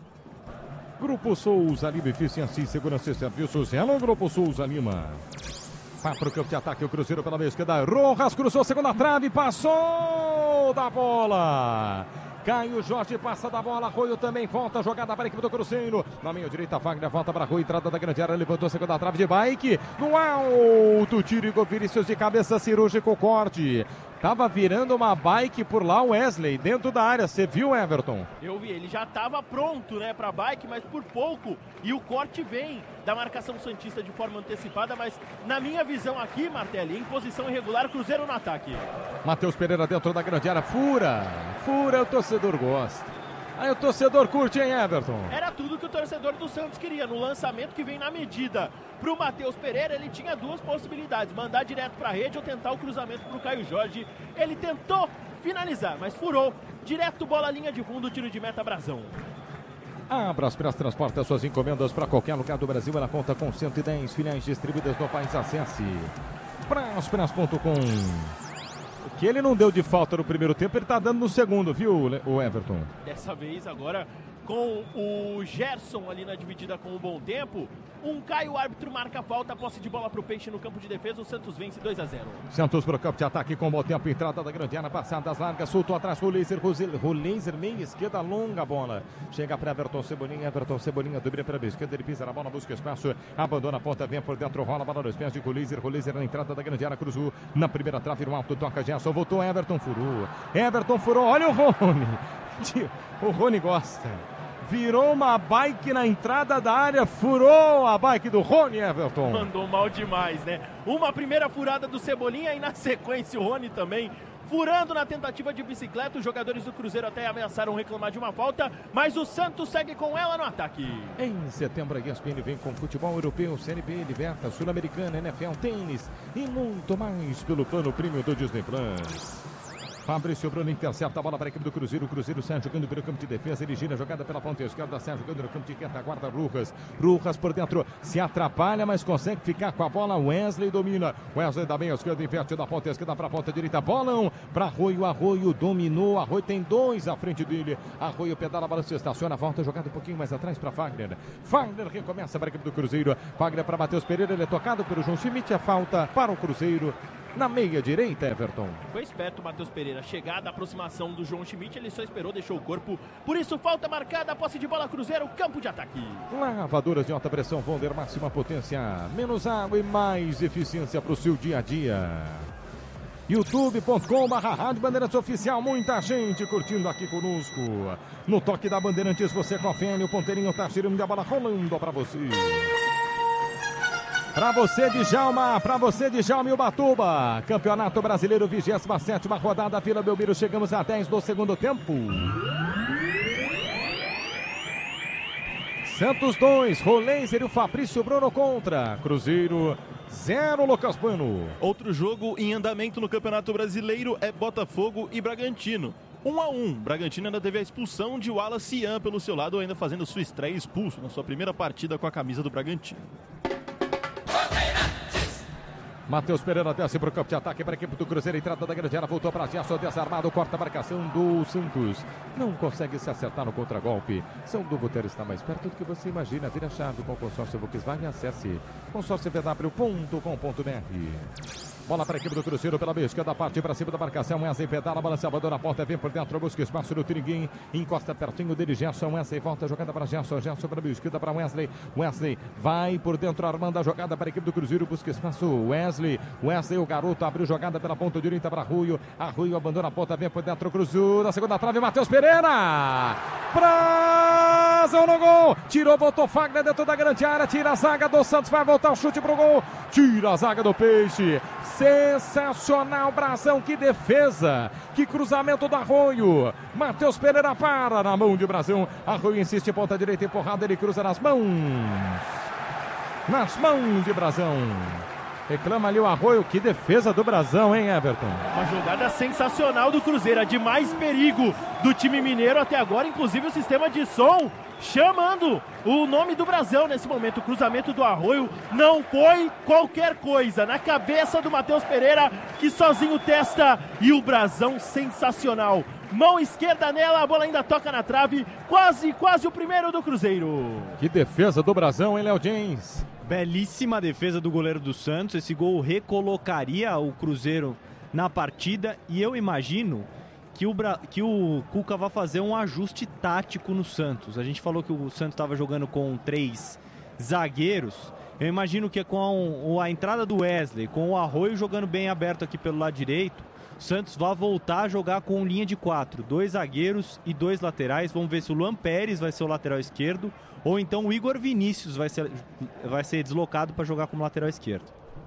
Grupo Souza Lima, eficiência em segurança e serviços. Hello, Grupo Souza Lima. Vai para o campo de ataque, o Cruzeiro pela meia esquerda. Rojas cruzou, segunda trave, passou da bola. Caio Jorge passa da bola, Arroio também volta, jogada para a equipe do Cruzeiro. Na meia direita, Wagner volta para Arroio, entrada da grande área, levantou a segunda trave de bike. No alto, tiro Igor Vinícius de cabeça, cirúrgico corte. Tava virando uma bike por lá, o Wesley, dentro da área. Você viu, Everton? Eu vi, ele já estava pronto, né, para bike, mas por pouco. E o corte vem da marcação santista de forma antecipada, mas na minha visão aqui, Martelli, em posição irregular, Cruzeiro no ataque. Matheus Pereira dentro da grande área, fura, fura, o torcedor gosta. Aí o torcedor curte, hein, Everton? Era tudo que o torcedor do Santos queria. No lançamento que vem na medida pro Matheus Pereira, ele tinha duas possibilidades. Mandar direto pra rede ou tentar o cruzamento pro Caio Jorge. Ele tentou finalizar, mas furou. Direto, bola, linha de fundo, tiro de meta, Brazão. A Braspress transporta suas encomendas para qualquer lugar do Brasil. Ela conta com cento e dez filiais distribuídas no país. Acesse braspress ponto com. O que ele não deu de falta no primeiro tempo, ele tá dando no segundo, viu, o Everton? Dessa vez, agora, com o Gerson ali na dividida com o Bom Tempo, um cai, o árbitro marca a falta, posse de bola pro Peixe no campo de defesa, o Santos vence dois a zero. Santos pro campo de ataque com o Bom Tempo, entrada da grande área, passadas largas, soltou atrás, Rolizer, Rolizer, meia esquerda, longa bola, chega para Everton Cebolinha, Everton Cebolinha, dobra para a esquerda, ele pisa na bola, busca espaço, abandona a ponta, vem por dentro, rola a bola nos pés de Rolizer, Rolizer na entrada da grande área, cruzou na primeira trave, no alto, toca Gerson, voltou, Everton furou, Everton furou, olha o Rony, o Rony gosta. virou uma bike na entrada da área, furou a bike do Rony, Everton. Mandou mal demais, né? Uma primeira furada do Cebolinha e na sequência o Rony também furando na tentativa de bicicleta. Os jogadores do Cruzeiro até ameaçaram reclamar de uma falta, mas o Santos segue com ela no ataque. Em setembro, a E S P N vem com futebol europeu, Série B, Liberta, Sul-Americana, N F L, tênis e muito mais pelo plano premium do Disney Plus. Fabrício Bruno intercepta a bola para a equipe do Cruzeiro. O Cruzeiro sai jogando pelo campo de defesa. Ele gira a jogada pela ponta esquerda. Sai jogando no campo de retaguarda. Rujas. Rujas por dentro. Se atrapalha, mas consegue ficar com a bola. Wesley domina. Wesley da meia esquerda. Inverte da ponta esquerda para a ponta direita. Bolão para Arroio. Arroio dominou. Arroio tem dois à frente dele. Arroio pedala, a bola se estaciona. Volta jogada um pouquinho mais atrás para Fagner. Fagner recomeça para a equipe do Cruzeiro. Fagner para Matheus Pereira. Ele é tocado pelo João Schmidt. A falta para o Cruzeiro. Na meia direita, Everton. Foi esperto o Matheus Pereira. Chegada, aproximação do João Schmidt, ele só esperou, deixou o corpo. Por isso, falta marcada, posse de bola, Cruzeiro, campo de ataque. Lavadoras de alta pressão, Vonder, máxima potência. Menos água e mais eficiência para o seu dia a dia. youtube ponto com barra Rádio Bandeirantes Oficial. Muita gente curtindo aqui conosco. No toque da Bandeirantes, você confere. O ponteirinho tá tirando a bola rolando para você. Pra você, Djalma, pra você, Djalma e Ubatuba. Campeonato Brasileiro, vigésima sétima rodada, Vila Belmiro. Chegamos a dez do segundo tempo. Santos dois, Rolenzer e o Fabrício Bruno contra. Cruzeiro zero, Lucas Bueno. Outro jogo em andamento no Campeonato Brasileiro é Botafogo e Bragantino. um a um. Bragantino ainda teve a expulsão de Wallace Ian pelo seu lado, ainda fazendo sua estreia, expulso na sua primeira partida com a camisa do Bragantino. Matheus Pereira desce para o campo de ataque para a equipe do Cruzeiro. Entrada da grande área, voltou para Gerson, desarmado, corta a marcação do Santos. Não consegue se acertar no contragolpe. São do Botelho está mais perto do que você imagina. Vira chave com o consórcio Volkswagen. Acesse consórcio v w ponto com ponto b r. Bola para a equipe do Cruzeiro pela esquerda, parte para cima da marcação. Wesley pedala, balançador na porta, vem por dentro, busca espaço no Tiringuim, encosta pertinho dele, Gerson. Wesley volta a jogada para Gerson, Gerson para a esquerda para Wesley. Wesley vai por dentro, armando a jogada para a equipe do Cruzeiro, busca espaço. Wesley, Wesley, o garoto abriu jogada pela ponta direita para Arroio. Arroio abandona a ponta, vem por dentro, Cruzeiro, na segunda trave, Matheus Pereira. Brasil no gol, tirou, voltou Fagner dentro da grande área, tira a zaga do Santos, vai voltar o chute pro gol, tira a zaga do Peixe. Sensacional, Brasão, que defesa, que cruzamento do Arroio. Matheus Pereira para na mão de Brasão. Arroio insiste, ponta direita empurrada, ele cruza nas mãos. Nas mãos de Brasão. Reclama ali o Arroio, que defesa do Brasão, hein, Everton? Uma jogada sensacional do Cruzeiro, a de mais perigo do time mineiro até agora, inclusive o sistema de som chamando o nome do Brasão nesse momento. O cruzamento do Arroio não foi qualquer coisa, na cabeça do Matheus Pereira, que sozinho testa, e o Brasão sensacional. Mão esquerda nela, a bola ainda toca na trave, quase, quase o primeiro do Cruzeiro. Que defesa do Brasão, hein, Léo James? Belíssima defesa do goleiro do Santos. Esse gol recolocaria o Cruzeiro na partida, e eu imagino que o, Bra... que o Cuca vai fazer um ajuste tático no Santos. A gente falou que o Santos estava jogando com três zagueiros. Eu imagino que com a entrada do Wesley, com o Arroio jogando bem aberto aqui pelo lado direito, o Santos vai voltar a jogar com linha de quatro, dois zagueiros e dois laterais. Vamos ver se o Luan Pérez vai ser o lateral esquerdo, ou então o Igor Vinícius vai ser, vai ser deslocado para jogar como lateral esquerdo.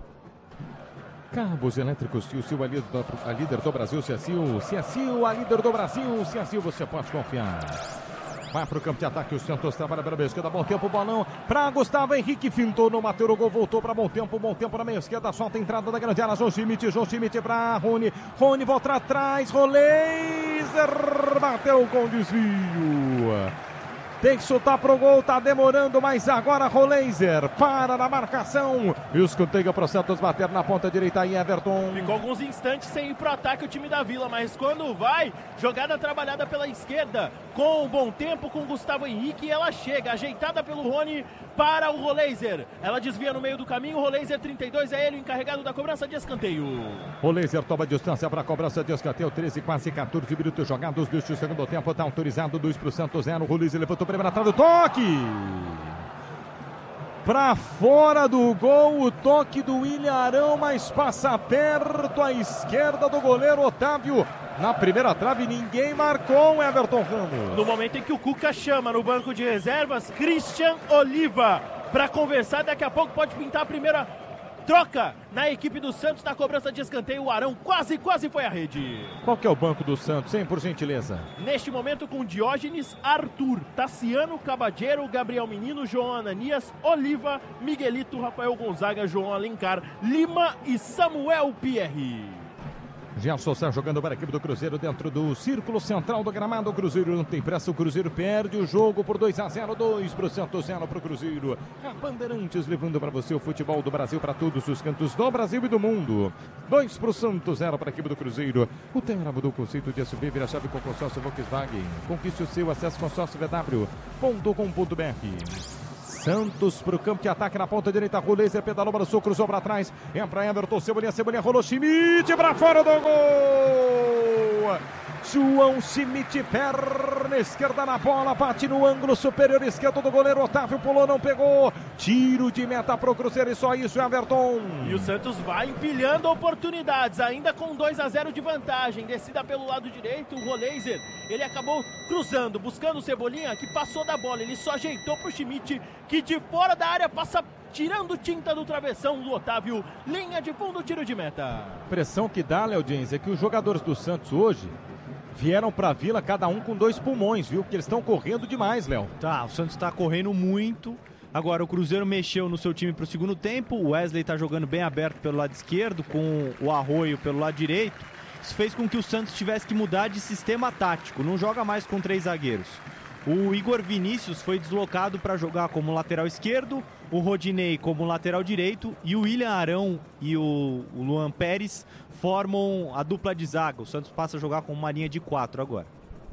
Cabos elétricos, Ciacil, a líder, do, a líder do Brasil, Ciacil, Ciacil, a líder do Brasil, Ciacil, você pode confiar. Vai para o campo de ataque, o Santos trabalha pela meia esquerda, bom tempo, bolão para Gustavo Henrique, fintou no bateu o gol, voltou para bom tempo, bom tempo na meia esquerda, solta a entrada da grande área, João Schmidt, João Schmidt para Rony, Rony volta atrás, Roleiser, bateu com desvio. Tem que chutar pro gol, tá demorando, mas agora Roleiser para na marcação. E o escanteio pro Santos bater na ponta direita aí, Everton. Ficou alguns instantes sem ir pro ataque o time da Vila, mas quando vai, jogada trabalhada pela esquerda, com um bom tempo com Gustavo Henrique, e ela chega, ajeitada pelo Rony para o Roleiser. Ela desvia no meio do caminho, o Roleiser trinta e dois é ele o encarregado da cobrança de escanteio. Roleiser toma distância para a cobrança de escanteio, treze, quase quatorze minutos jogados deste segundo tempo, tá autorizado, dois pro Santos, zero, Roleiser levantou o primeiro atrás do toque. Para fora do gol, o toque do William Arão, mas passa perto à esquerda do goleiro Otávio. Na primeira trave, ninguém marcou, Everton Ramos. No momento em que o Cuca chama no banco de reservas, Christian Oliva para conversar. Daqui a pouco pode pintar a primeira troca na equipe do Santos. Na cobrança de escanteio, o Arão quase, quase foi à rede. Qual que é o banco do Santos, hein, por gentileza? Neste momento com Diógenes, Arthur, Tassiano, Cabageiro, Gabriel Menino, João Ananias, Oliva, Miguelito, Rafael Gonzaga, João Alencar, Lima e Samuel Pierre. Gerson está jogando para a equipe do Cruzeiro dentro do círculo central do gramado. O Cruzeiro não tem pressa, o Cruzeiro perde o jogo por dois a zero, dois para o Santos, zero para o Cruzeiro. A Bandeirantes levando para você o futebol do Brasil para todos os cantos do Brasil e do mundo. dois para o Santos, zero para a equipe do Cruzeiro. O Terra mudou o conceito de S U V, vira chave com consórcio Volkswagen. Conquiste o seu, acesso consórcio v w ponto com ponto b r. Santos para o campo de ataque na ponta direita. Roleiser pedalou para o sul, cruzou para trás. Entra Everton, Cebolinha, Cebolinha, rolou Schmidt para fora do gol. João Schmidt, perna esquerda na bola, bate no ângulo superior esquerdo do goleiro. Otávio pulou, não pegou. Tiro de meta para o Cruzeiro e só isso, Everton. E o Santos vai empilhando oportunidades, ainda com dois a zero de vantagem. Descida pelo lado direito, o Roleiser, ele acabou cruzando, buscando o Cebolinha, que passou da bola. Ele só ajeitou para o Schmidt, que de fora da área passa tirando tinta do travessão do Otávio. Linha de fundo, tiro de meta. Pressão que dá, Léo Diniz, é que os jogadores do Santos hoje vieram para a Vila, cada um com dois pulmões, viu? Porque eles estão correndo demais, Léo. Tá, o Santos está correndo muito. Agora o Cruzeiro mexeu no seu time para o segundo tempo. O Wesley está jogando bem aberto pelo lado esquerdo, com o Arroio pelo lado direito. Isso fez com que o Santos tivesse que mudar de sistema tático. Não joga mais com três zagueiros. O Igor Vinícius foi deslocado para jogar como lateral esquerdo, o Rodinei como lateral direito e o William Arão e o, o Luan Pérez formam a dupla de zaga. O Santos passa a jogar com uma linha de quatro agora.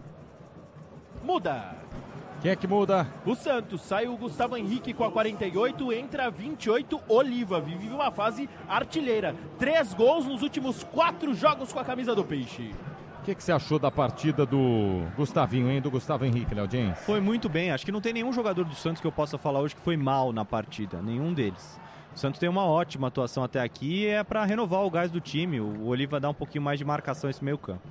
Muda. Quem é que muda? O Santos. Sai o Gustavo Henrique com a quarenta e oito, entra a vinte e oito, Oliva. Vive uma fase artilheira. Três gols nos últimos quatro jogos com a camisa do Peixe. O que, que você achou da partida do Gustavinho, hein? Do Gustavo Henrique, Léo Diniz? Foi muito bem. Acho que não tem nenhum jogador do Santos que eu possa falar hoje que foi mal na partida. Nenhum deles. O Santos tem uma ótima atuação até aqui e é para renovar o gás do time. O Oliva dá um pouquinho mais de marcação nesse meio campo.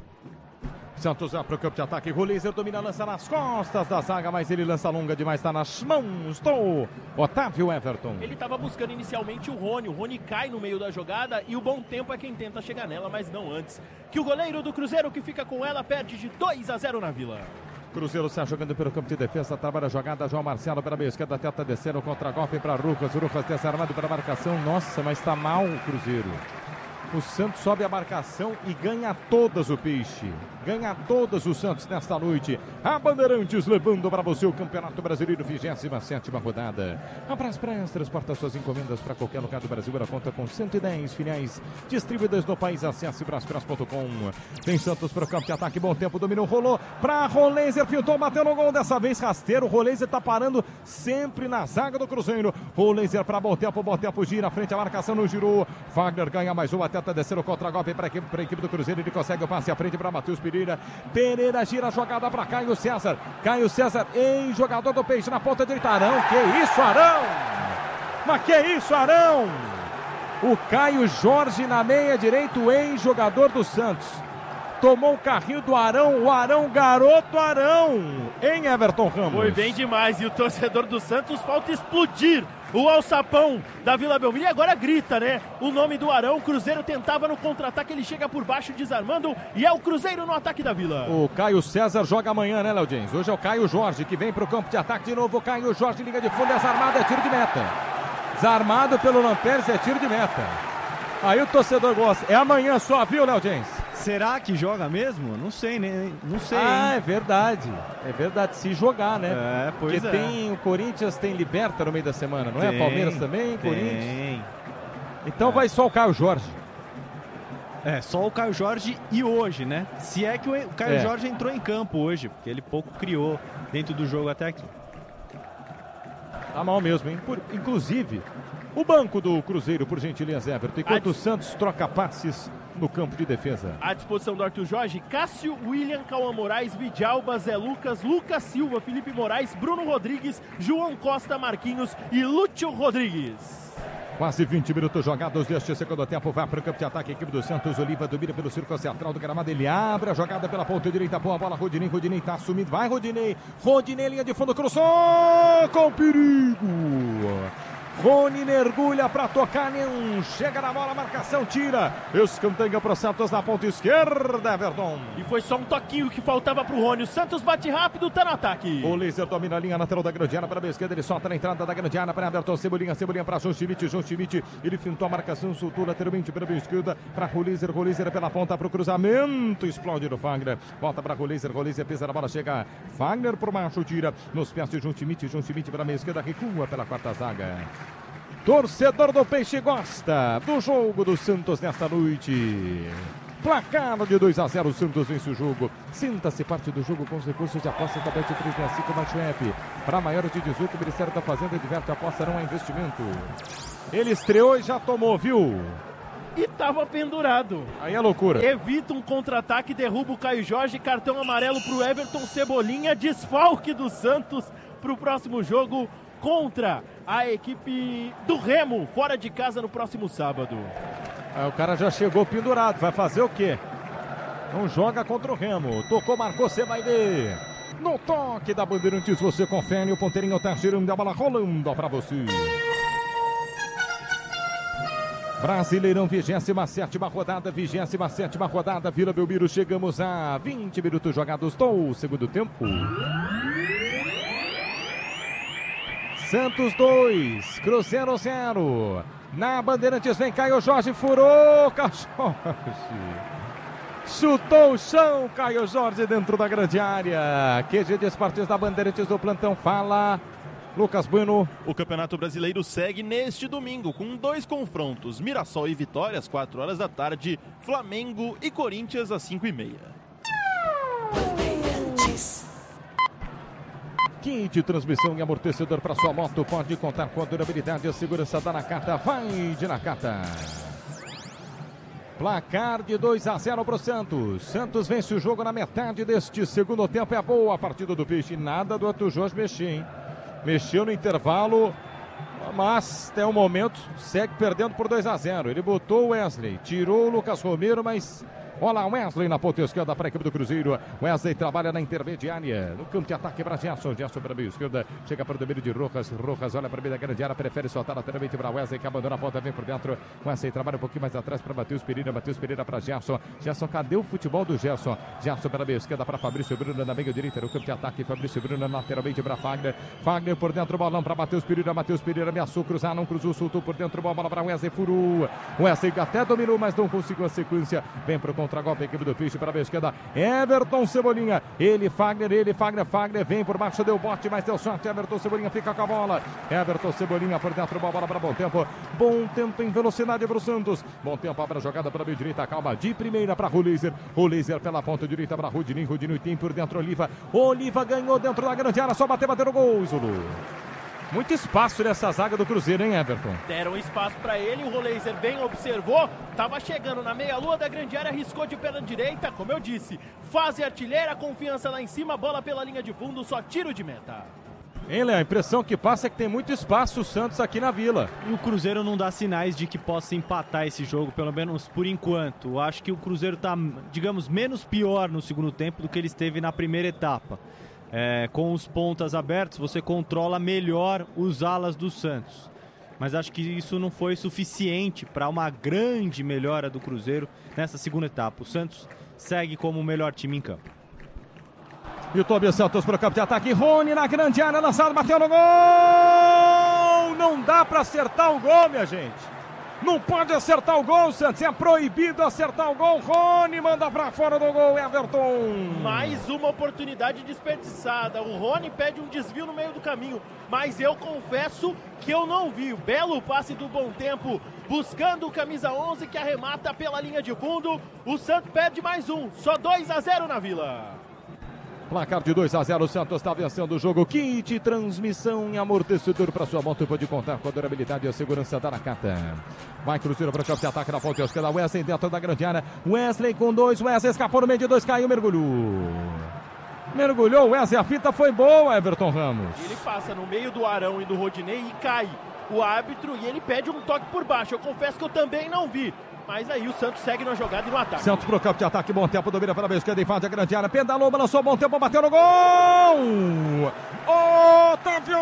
Santos já para o campo de ataque. Roleiser domina, lança nas costas da zaga, mas ele lança longa demais, está nas mãos do Otávio Everton. Ele estava buscando inicialmente o Rony. O Rony cai no meio da jogada e o Bom Tempo é quem tenta chegar nela, mas não antes. Que o goleiro do Cruzeiro, que fica com ela, perde de dois a zero na Vila. Cruzeiro está jogando pelo campo de defesa, trabalha a jogada, João Marcelo pela meia esquerda, tenta descer o contra-golpe para Rucas, o Rucas desarmado para a marcação. Nossa, mas está mal o Cruzeiro. O Santos sobe a marcação e ganha todas o Peixe. Ganha todas o Santos nesta noite. A Bandeirantes levando para você o Campeonato Brasileiro, vigésima sétima rodada. A Braspress transporta suas encomendas para qualquer lugar do Brasil. Ela conta com cento e dez filiais distribuídas no país. Acesse braspress ponto com. Tem Santos para o campo de ataque. Bom tempo, dominou, rolou para Roleiser. Pintou, bateu no gol. Dessa vez rasteiro. Roleiser está parando sempre na zaga do Cruzeiro. Roleiser para Bom Tempo. Bom Tempo gira. Frente à marcação, não girou. Wagner ganha mais uma. Tenta descer o contra-golpe para a equipe, equipe do Cruzeiro. Ele consegue o passe à frente para Matheus Pereira. Pereira gira a jogada para Caio César. Caio César, em jogador do Peixe na ponta direita. Arão, que isso, Arão? Mas que isso, Arão? O Caio Jorge na meia direita, em jogador do Santos. Tomou o carrinho do Arão, o Arão, garoto Arão, em Everton Ramos. Foi bem demais, e o torcedor do Santos falta explodir o alçapão da Vila Belmiro. E agora grita, né? O nome do Arão. O Cruzeiro tentava no contra-ataque, ele chega por baixo desarmando e é o Cruzeiro no ataque da Vila. O Caio César joga amanhã, né, Léo Diniz? Hoje é o Caio Jorge que vem pro campo de ataque de novo. O Caio Jorge, liga de fundo, desarmado, é tiro de meta. Desarmado pelo Lampérez, é tiro de meta. Aí o torcedor gosta. É amanhã só, viu, Léo Diniz? Será que joga mesmo? Não sei, né? Não sei. Ah, hein? é verdade. É verdade, se jogar, né? É, pois Porque é. tem o Corinthians, tem Liberta no meio da semana, não tem, é? Palmeiras também, tem. Corinthians. Então É. vai só o Caio Jorge. É, só o Caio Jorge e hoje, né? Se é que o Caio É. Jorge entrou em campo hoje, porque ele pouco criou dentro do jogo até aqui. Tá mal mesmo, hein? Por, inclusive, o banco do Cruzeiro, por gentileza, Everton. Enquanto o Santos troca passes no campo de defesa. À disposição do Arthur Jorge, Cássio, William, Cauã Moraes, Vidalba, Zé Lucas, Lucas Silva, Felipe Moraes, Bruno Rodrigues, João Costa, Marquinhos e Lúcio Rodrigues. Quase vinte minutos jogados deste segundo tempo. Vai para o campo de ataque a equipe do Santos. Oliva domina pelo círculo central do gramado. Ele abre a jogada pela ponta direita. Boa bola, Rodinei. Rodinei está assumindo. Vai, Rodinei. Rodinei, linha de fundo, cruzou com perigo. Rony mergulha para tocar, não chega na bola, marcação, tira, escanteia para o Santos na ponta esquerda, Everton. E foi só um toquinho que faltava para o Rony, o Santos bate rápido, tá no ataque. O Laser domina a linha lateral da grande área para a esquerda, ele solta na entrada da grande área para Everton, Cebolinha, Cebolinha para João Schmidt, João Schmidt, ele fintou a marcação, soltou lateralmente para a esquerda, para o Laser, o Laser pela ponta para o cruzamento, explode no Fagner, volta para o Laser, o Laser pisa na bola, chega Fagner por macho, tira nos pés de João Schmidt, João Schmidt para a esquerda, recua pela quarta zaga. Torcedor do Peixe gosta do jogo do Santos nesta noite. Placar de dois a zero, o Santos vence o jogo. Sinta-se parte do jogo com os recursos de aposta da Bet três sessenta e cinco mais F. Para maiores de dezoito, o Ministério da Fazenda diverte a aposta, não há investimento. Ele estreou e já tomou, viu? E tava pendurado. Aí é loucura. Evita um contra-ataque, derruba o Caio Jorge, cartão amarelo pro Everton, Cebolinha, desfalque do Santos pro próximo jogo contra a equipe do Remo, fora de casa no próximo sábado. Aí o cara já chegou pendurado, vai fazer o quê? Não joga contra o Remo. Tocou, marcou, você vai ver. No toque da Bandeirantes, você confere, o ponteirinho tá girando, a bola rolando pra você. Brasileirão, vigésima sétima rodada, vigésima sétima rodada, Vila Belmiro, chegamos a vinte minutos jogados do segundo tempo. Santos dois, Cruzeiro zero. Na Bandeirantes vem Caio Jorge, furou, Caio Jorge. Chutou o chão, Caio Jorge dentro da grande área. Q G de Esportes da Bandeirantes do plantão, fala Lucas Bueno. O Campeonato Brasileiro segue neste domingo com dois confrontos. Mirassol e Vitória às quatro horas da tarde. Flamengo e Corinthians às cinco e meia. Kit de transmissão e amortecedor para sua moto. Pode contar com a durabilidade e a segurança da Nakata. Vai de Nakata. Placar de dois a zero para o Santos. Santos vence o jogo na metade deste segundo tempo. É boa a partida do Peixe. Nada do Arthur Jorge mexer, hein? Mexeu no intervalo, mas até o momento segue perdendo por dois a zero. Ele botou o Wesley, tirou o Lucas Romero, mas olha lá, Wesley na ponta esquerda para a equipe do Cruzeiro. Wesley trabalha na intermediária. No campo de ataque para Gerson. Gerson para a meia esquerda. Chega para o domínio de Rojas. Rojas olha para a meia da grande área. Prefere soltar lateralmente para Wesley, que abandona a ponta, vem por dentro. Wesley trabalha um pouquinho mais atrás para Matheus Pereira. Matheus Pereira para Gerson. Gerson, cadê o futebol do Gerson? Gerson para a meia esquerda para Fabrício Bruno na meia direita. No campo de ataque, Fabrício Bruno lateralmente para Fagner. Fagner por dentro, bolão para Matheus Pereira. Matheus Pereira ameaçou cruzar, não cruzou, soltou por dentro. Bola para Wesley, furou. Wesley até dominou, mas não conseguiu a sequência. Vem para o contra-golpe a equipe do Peixe para a esquerda, Everton Cebolinha, ele, Fagner, ele, Fagner, Fagner, vem por baixo, deu bote, mas deu sorte, Everton Cebolinha fica com a bola, Everton Cebolinha por dentro, boa bola para Bom Tempo, Bom Tempo em velocidade para o Santos, Bom Tempo abre a jogada para a meia direita, calma, de primeira para Roleiser, Roleiser pela ponta direita para Rudinei, Rudinei tem por dentro Oliva, Oliva ganhou dentro da grande área, só bater, bater o gol, Zulu. Muito espaço nessa zaga do Cruzeiro, hein, Everton? Deram espaço para ele, o Roleiser bem observou, tava chegando na meia-lua da grande área, arriscou de perna direita, como eu disse, fase artilheira, confiança lá em cima, bola pela linha de fundo, só tiro de meta. Hein, Léo? A impressão que passa é que tem muito espaço o Santos aqui na Vila. E o Cruzeiro não dá sinais de que possa empatar esse jogo, pelo menos por enquanto. Acho que o Cruzeiro tá, digamos, menos pior no segundo tempo do que ele esteve na primeira etapa. É, com os pontas abertos, você controla melhor os alas do Santos. Mas acho que isso não foi suficiente para uma grande melhora do Cruzeiro nessa segunda etapa. O Santos segue como o melhor time em campo. E o Tobias Santos para o campo de ataque. Rony na grande área, lançado, bateu no gol! Não dá para acertar o gol, minha gente. Não pode acertar o gol, Santos. É proibido acertar o gol. Rony manda pra fora do gol, Everton. Mais uma oportunidade desperdiçada. O Rony pede um desvio no meio do caminho. Mas eu confesso que eu não vi. O belo passe do Bom Tempo, buscando o camisa onze que arremata pela linha de fundo. O Santos perde mais um. Só dois a zero na Vila. Placar de dois a zero, o Santos está vencendo o jogo. Kit, transmissão e amortecedor para sua moto. Pode contar com a durabilidade e a segurança da Nakata. Vai Cruzeiro para o campo de ataque na ponta esquerda. Wesley dentro da grande área. Wesley com dois. Wesley escapou no meio de dois. Caiu, mergulhou. Mergulhou. Wesley, a fita foi boa, Everton Ramos. Ele passa no meio do Arão e do Rodinei e cai o árbitro e ele pede um toque por baixo. Eu confesso que eu também não vi. Mas aí o Santos segue na jogada e no ataque. Santos pro campo de ataque, bom tempo, domina pela esquerda, invade a grande área, pedalou, balançou, bom tempo, bateu no gol! Otávio!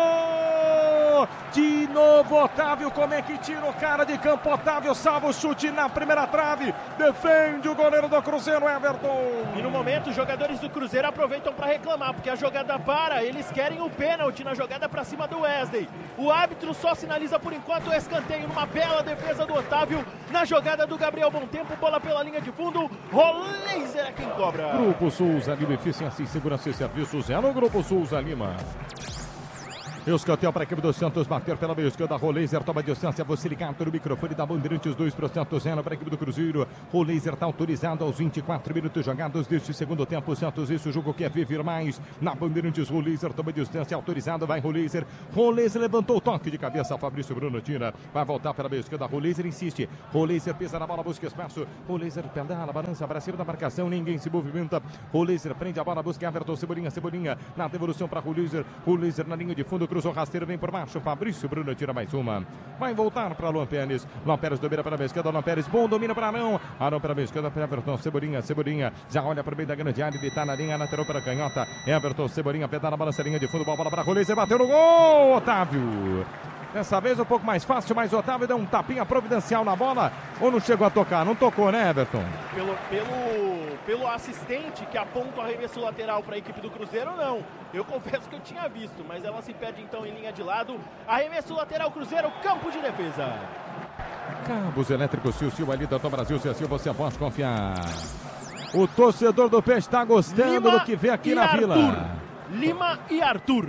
De novo, Otávio, como é que tira o cara de campo? Otávio salva o chute na primeira trave, defende o goleiro do Cruzeiro, Everton. E no momento, os jogadores do Cruzeiro aproveitam para reclamar, porque a jogada para, eles querem o pênalti na jogada para cima do Wesley. O árbitro só sinaliza por enquanto o escanteio, numa bela defesa do Otávio, na jogada do Gabriel Bom Tempo, bola pela linha de fundo, Roleiser é quem cobra. Grupo Souza Lima, eficiência em segurança e serviços, é no Grupo Souza Lima. Escanteio para a equipe do Santos, bater pela meia esquerda, Roleiser toma distância, você ligado no microfone da Bandeirantes, dois para o Santos, zero para a equipe do Cruzeiro. Roleiser está autorizado aos vinte e quatro minutos jogados deste segundo tempo. O Santos, isso, o jogo quer viver mais. Na Bandeirantes, Roleiser toma distância, autorizado, vai Roleiser. Roleiser levantou o toque de cabeça, Fabrício Bruno tira, vai voltar pela meia esquerda, Roleiser insiste. Roleiser pisa na bola, busca espaço. Roleiser pedala, balança para cima da marcação, ninguém se movimenta. Roleiser prende a bola, busca Everton, Cebolinha, Cebolinha, na devolução para Roleiser. Roleiser na linha de fundo, cruzou rasteiro, vem por baixo, Fabrício Bruno tira mais uma, vai voltar para Luan Pérez, Luan Pérez domina para a esquerda, Luan Pérez, bom domina para Arão, Arão para a esquerda, para Everton, Cebolinha, Cebolinha, já olha para o meio da grande área, ele está na linha lateral para a canhota, Everton, Cebolinha, pedala, balança a linha de fundo, bola para Roleiser, bateu no gol, Otávio. Dessa vez um pouco mais fácil, mas Otávio deu um tapinha providencial na bola, ou não chegou a tocar? Não tocou, né, Everton? Pelo, pelo, pelo assistente que aponta o arremesso lateral para a equipe do Cruzeiro, não. Eu confesso que eu tinha visto, mas ela se perde então em linha de lado. Arremesso lateral, Cruzeiro, campo de defesa. Cabos elétricos, Sil Sil, ali da Tom Brasil, Sil Sil, você pode confiar. O torcedor do Peixe está gostando Lima do que vê aqui na Arthur. Vila. Lima e Arthur.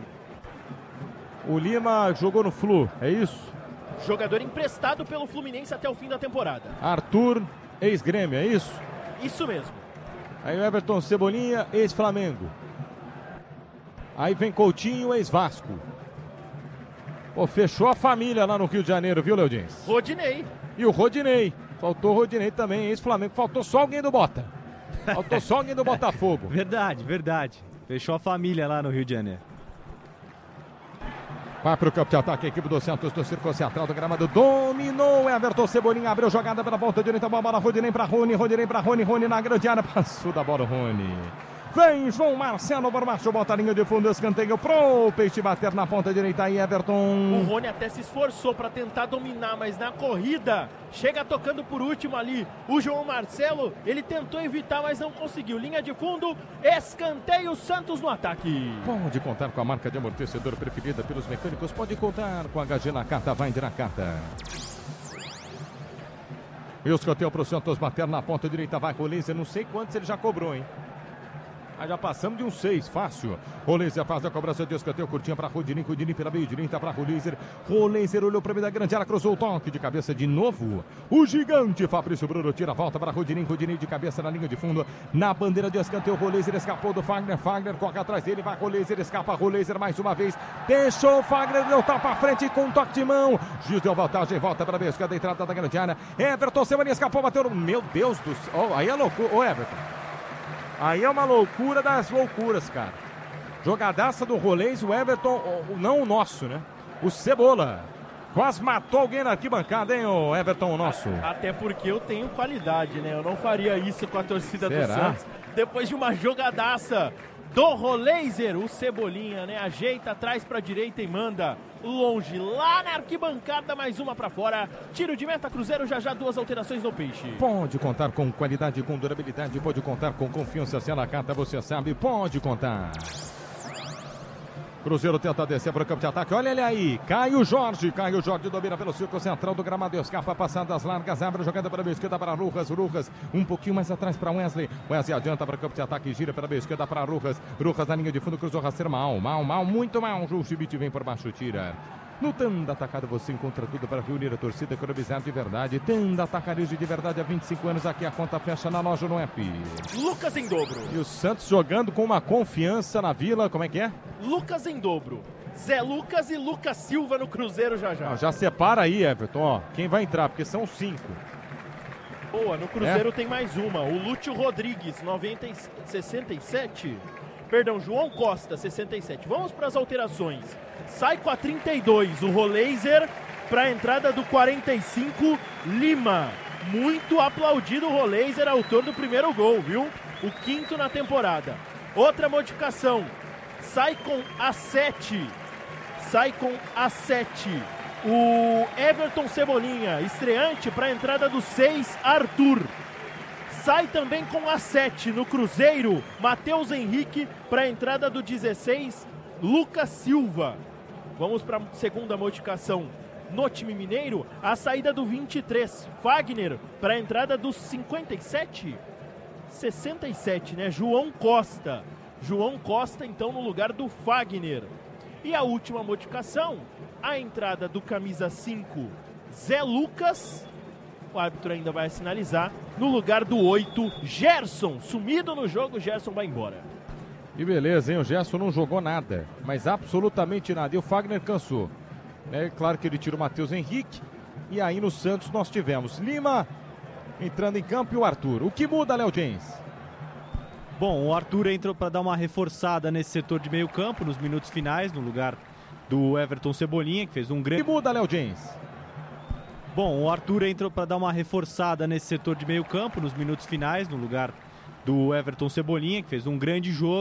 O Lima jogou no Flu, é isso? Jogador emprestado pelo Fluminense até o fim da temporada. Arthur, ex-Grêmio, é isso? Isso mesmo. Aí o Everton Cebolinha, ex-Flamengo. Aí vem Coutinho, ex-Vasco. Pô, fechou a família lá no Rio de Janeiro, viu, Leodins? Rodinei. E o Rodinei. Faltou o Rodinei também, ex-Flamengo. Faltou só alguém do Bota. Faltou só alguém do Botafogo. Verdade, verdade. Fechou a família lá no Rio de Janeiro. Vai para o campo de ataque, a equipe do Santos do Círculo Central do gramado, dominou, Everton Cebolinha, abriu jogada pela ponta direita, bola, Rodinei para Rony, Rodinei para Rony, Rony na grande área, passou da bola, Rony. Vem João Marcelo por baixo, bota a linha de fundo, escanteio pro Peixe bater na ponta direita aí, Everton. O Rony até se esforçou para tentar dominar, mas na corrida, chega tocando por último ali. O João Marcelo, ele tentou evitar, mas não conseguiu. Linha de fundo, escanteio, Santos no ataque. Pode contar com a marca de amortecedor preferida pelos mecânicos, pode contar com a H G Nakata, vai de Nakata. E o escanteio pro Santos bater na ponta direita, vai Roleiser, não sei quantos ele já cobrou, hein? Ah, já passamos de um seis, fácil. Roleiser faz a cobrança de escanteio, curtinha para Rodinei, Rodinei pela meia direita para Roleiser. Roleiser olhou para o meio da grande área, cruzou o toque de cabeça de novo. O gigante Fabrício Bruno tira a volta para Rodinei, Rodinei de cabeça na linha de fundo. Na bandeira de escanteio, Roleiser escapou do Fagner, Fagner corre atrás dele, vai Roleiser, escapa Roleiser mais uma vez. Deixou o Fagner, deu tapa à frente com um toque de mão. Gil deu vantagem, volta para a meia esquerda, entrada da grande área. Everton Cebolinha escapou, bateu no... Meu Deus do céu, oh, aí é loucura, ô Everton. Aí é uma loucura das loucuras, cara. Jogadaça do Rolês, o Everton, não o nosso, né? O Cebola. Quase matou alguém na arquibancada, hein, o Everton, o nosso. Até porque eu tenho qualidade, né? Eu não faria isso com a torcida Será? do Santos. Depois de uma jogadaça do Roleiser, o Cebolinha, né? Ajeita atrás pra direita e manda longe, lá na arquibancada, mais uma pra fora. Tiro de meta, Cruzeiro, já já duas alterações no Peixe. Pode contar com qualidade, com durabilidade, pode contar com confiança, se ela cata, você sabe, pode contar. Cruzeiro tenta descer para o campo de ataque, olha ele aí, Caio Jorge, Caio Jorge domina pelo círculo central do gramado, escapa, passadas largas, abre jogada para a esquerda para Rujas, Rujas, um pouquinho mais atrás para Wesley, Wesley adianta para o campo de ataque, gira para a esquerda para Rujas, Rujas na linha de fundo, cruzou rasteiro, mal, mal, mal, muito mal, o João Schmidt vem por baixo, tira. No Tanda Atacado você encontra tudo para reunir a torcida, economizar de verdade. Tanda Atacarejo de verdade há vinte e cinco anos. Aqui a conta fecha na loja no app. Lucas em dobro. E o Santos jogando com uma confiança na Vila. Como é que é? Lucas em dobro. Zé Lucas e Lucas Silva no Cruzeiro já já. Não, já separa aí, Everton. Ó, quem vai entrar, porque são cinco. Boa, no Cruzeiro é? tem mais uma. O Lúcio Rodrigues, noventa, sessenta e sete. Perdão, João Costa, sessenta e sete. Vamos para as alterações. Sai com a trinta e dois, o Roleiser, para a entrada do quarenta e cinco, Lima. Muito aplaudido o Roleiser, autor do primeiro gol, viu? O quinto na temporada. Outra modificação. Sai com a sete. Sai com a sete. O Everton Cebolinha, estreante para a entrada do seis, Arthur. Sai também com a sete no Cruzeiro, Matheus Henrique, para a entrada do dezesseis, Lucas Silva. Vamos para a segunda modificação no time mineiro, a saída do vinte e três, Fagner, para a entrada do cinquenta e sete, sessenta e sete, né? João Costa. João Costa, então, no lugar do Fagner. E a última modificação, a entrada do camisa cinco, Zé Lucas. O árbitro ainda vai sinalizar. No lugar do oito, Gerson. Sumido no jogo, Gerson vai embora. E beleza, hein? O Gerson não jogou nada. Mas absolutamente nada. E o Fagner cansou. É claro que ele tira o Matheus Henrique. E aí no Santos nós tivemos Lima entrando em campo e o Arthur. O que muda, Léo James? Bom, o Arthur entrou para dar uma reforçada nesse setor de meio campo, nos minutos finais, no lugar do Everton Cebolinha, que fez um grande... O que muda, Léo James? Bom, o Arthur entrou para dar uma reforçada nesse setor de meio campo, nos minutos finais, no lugar do Everton Cebolinha, que fez um grande jogo.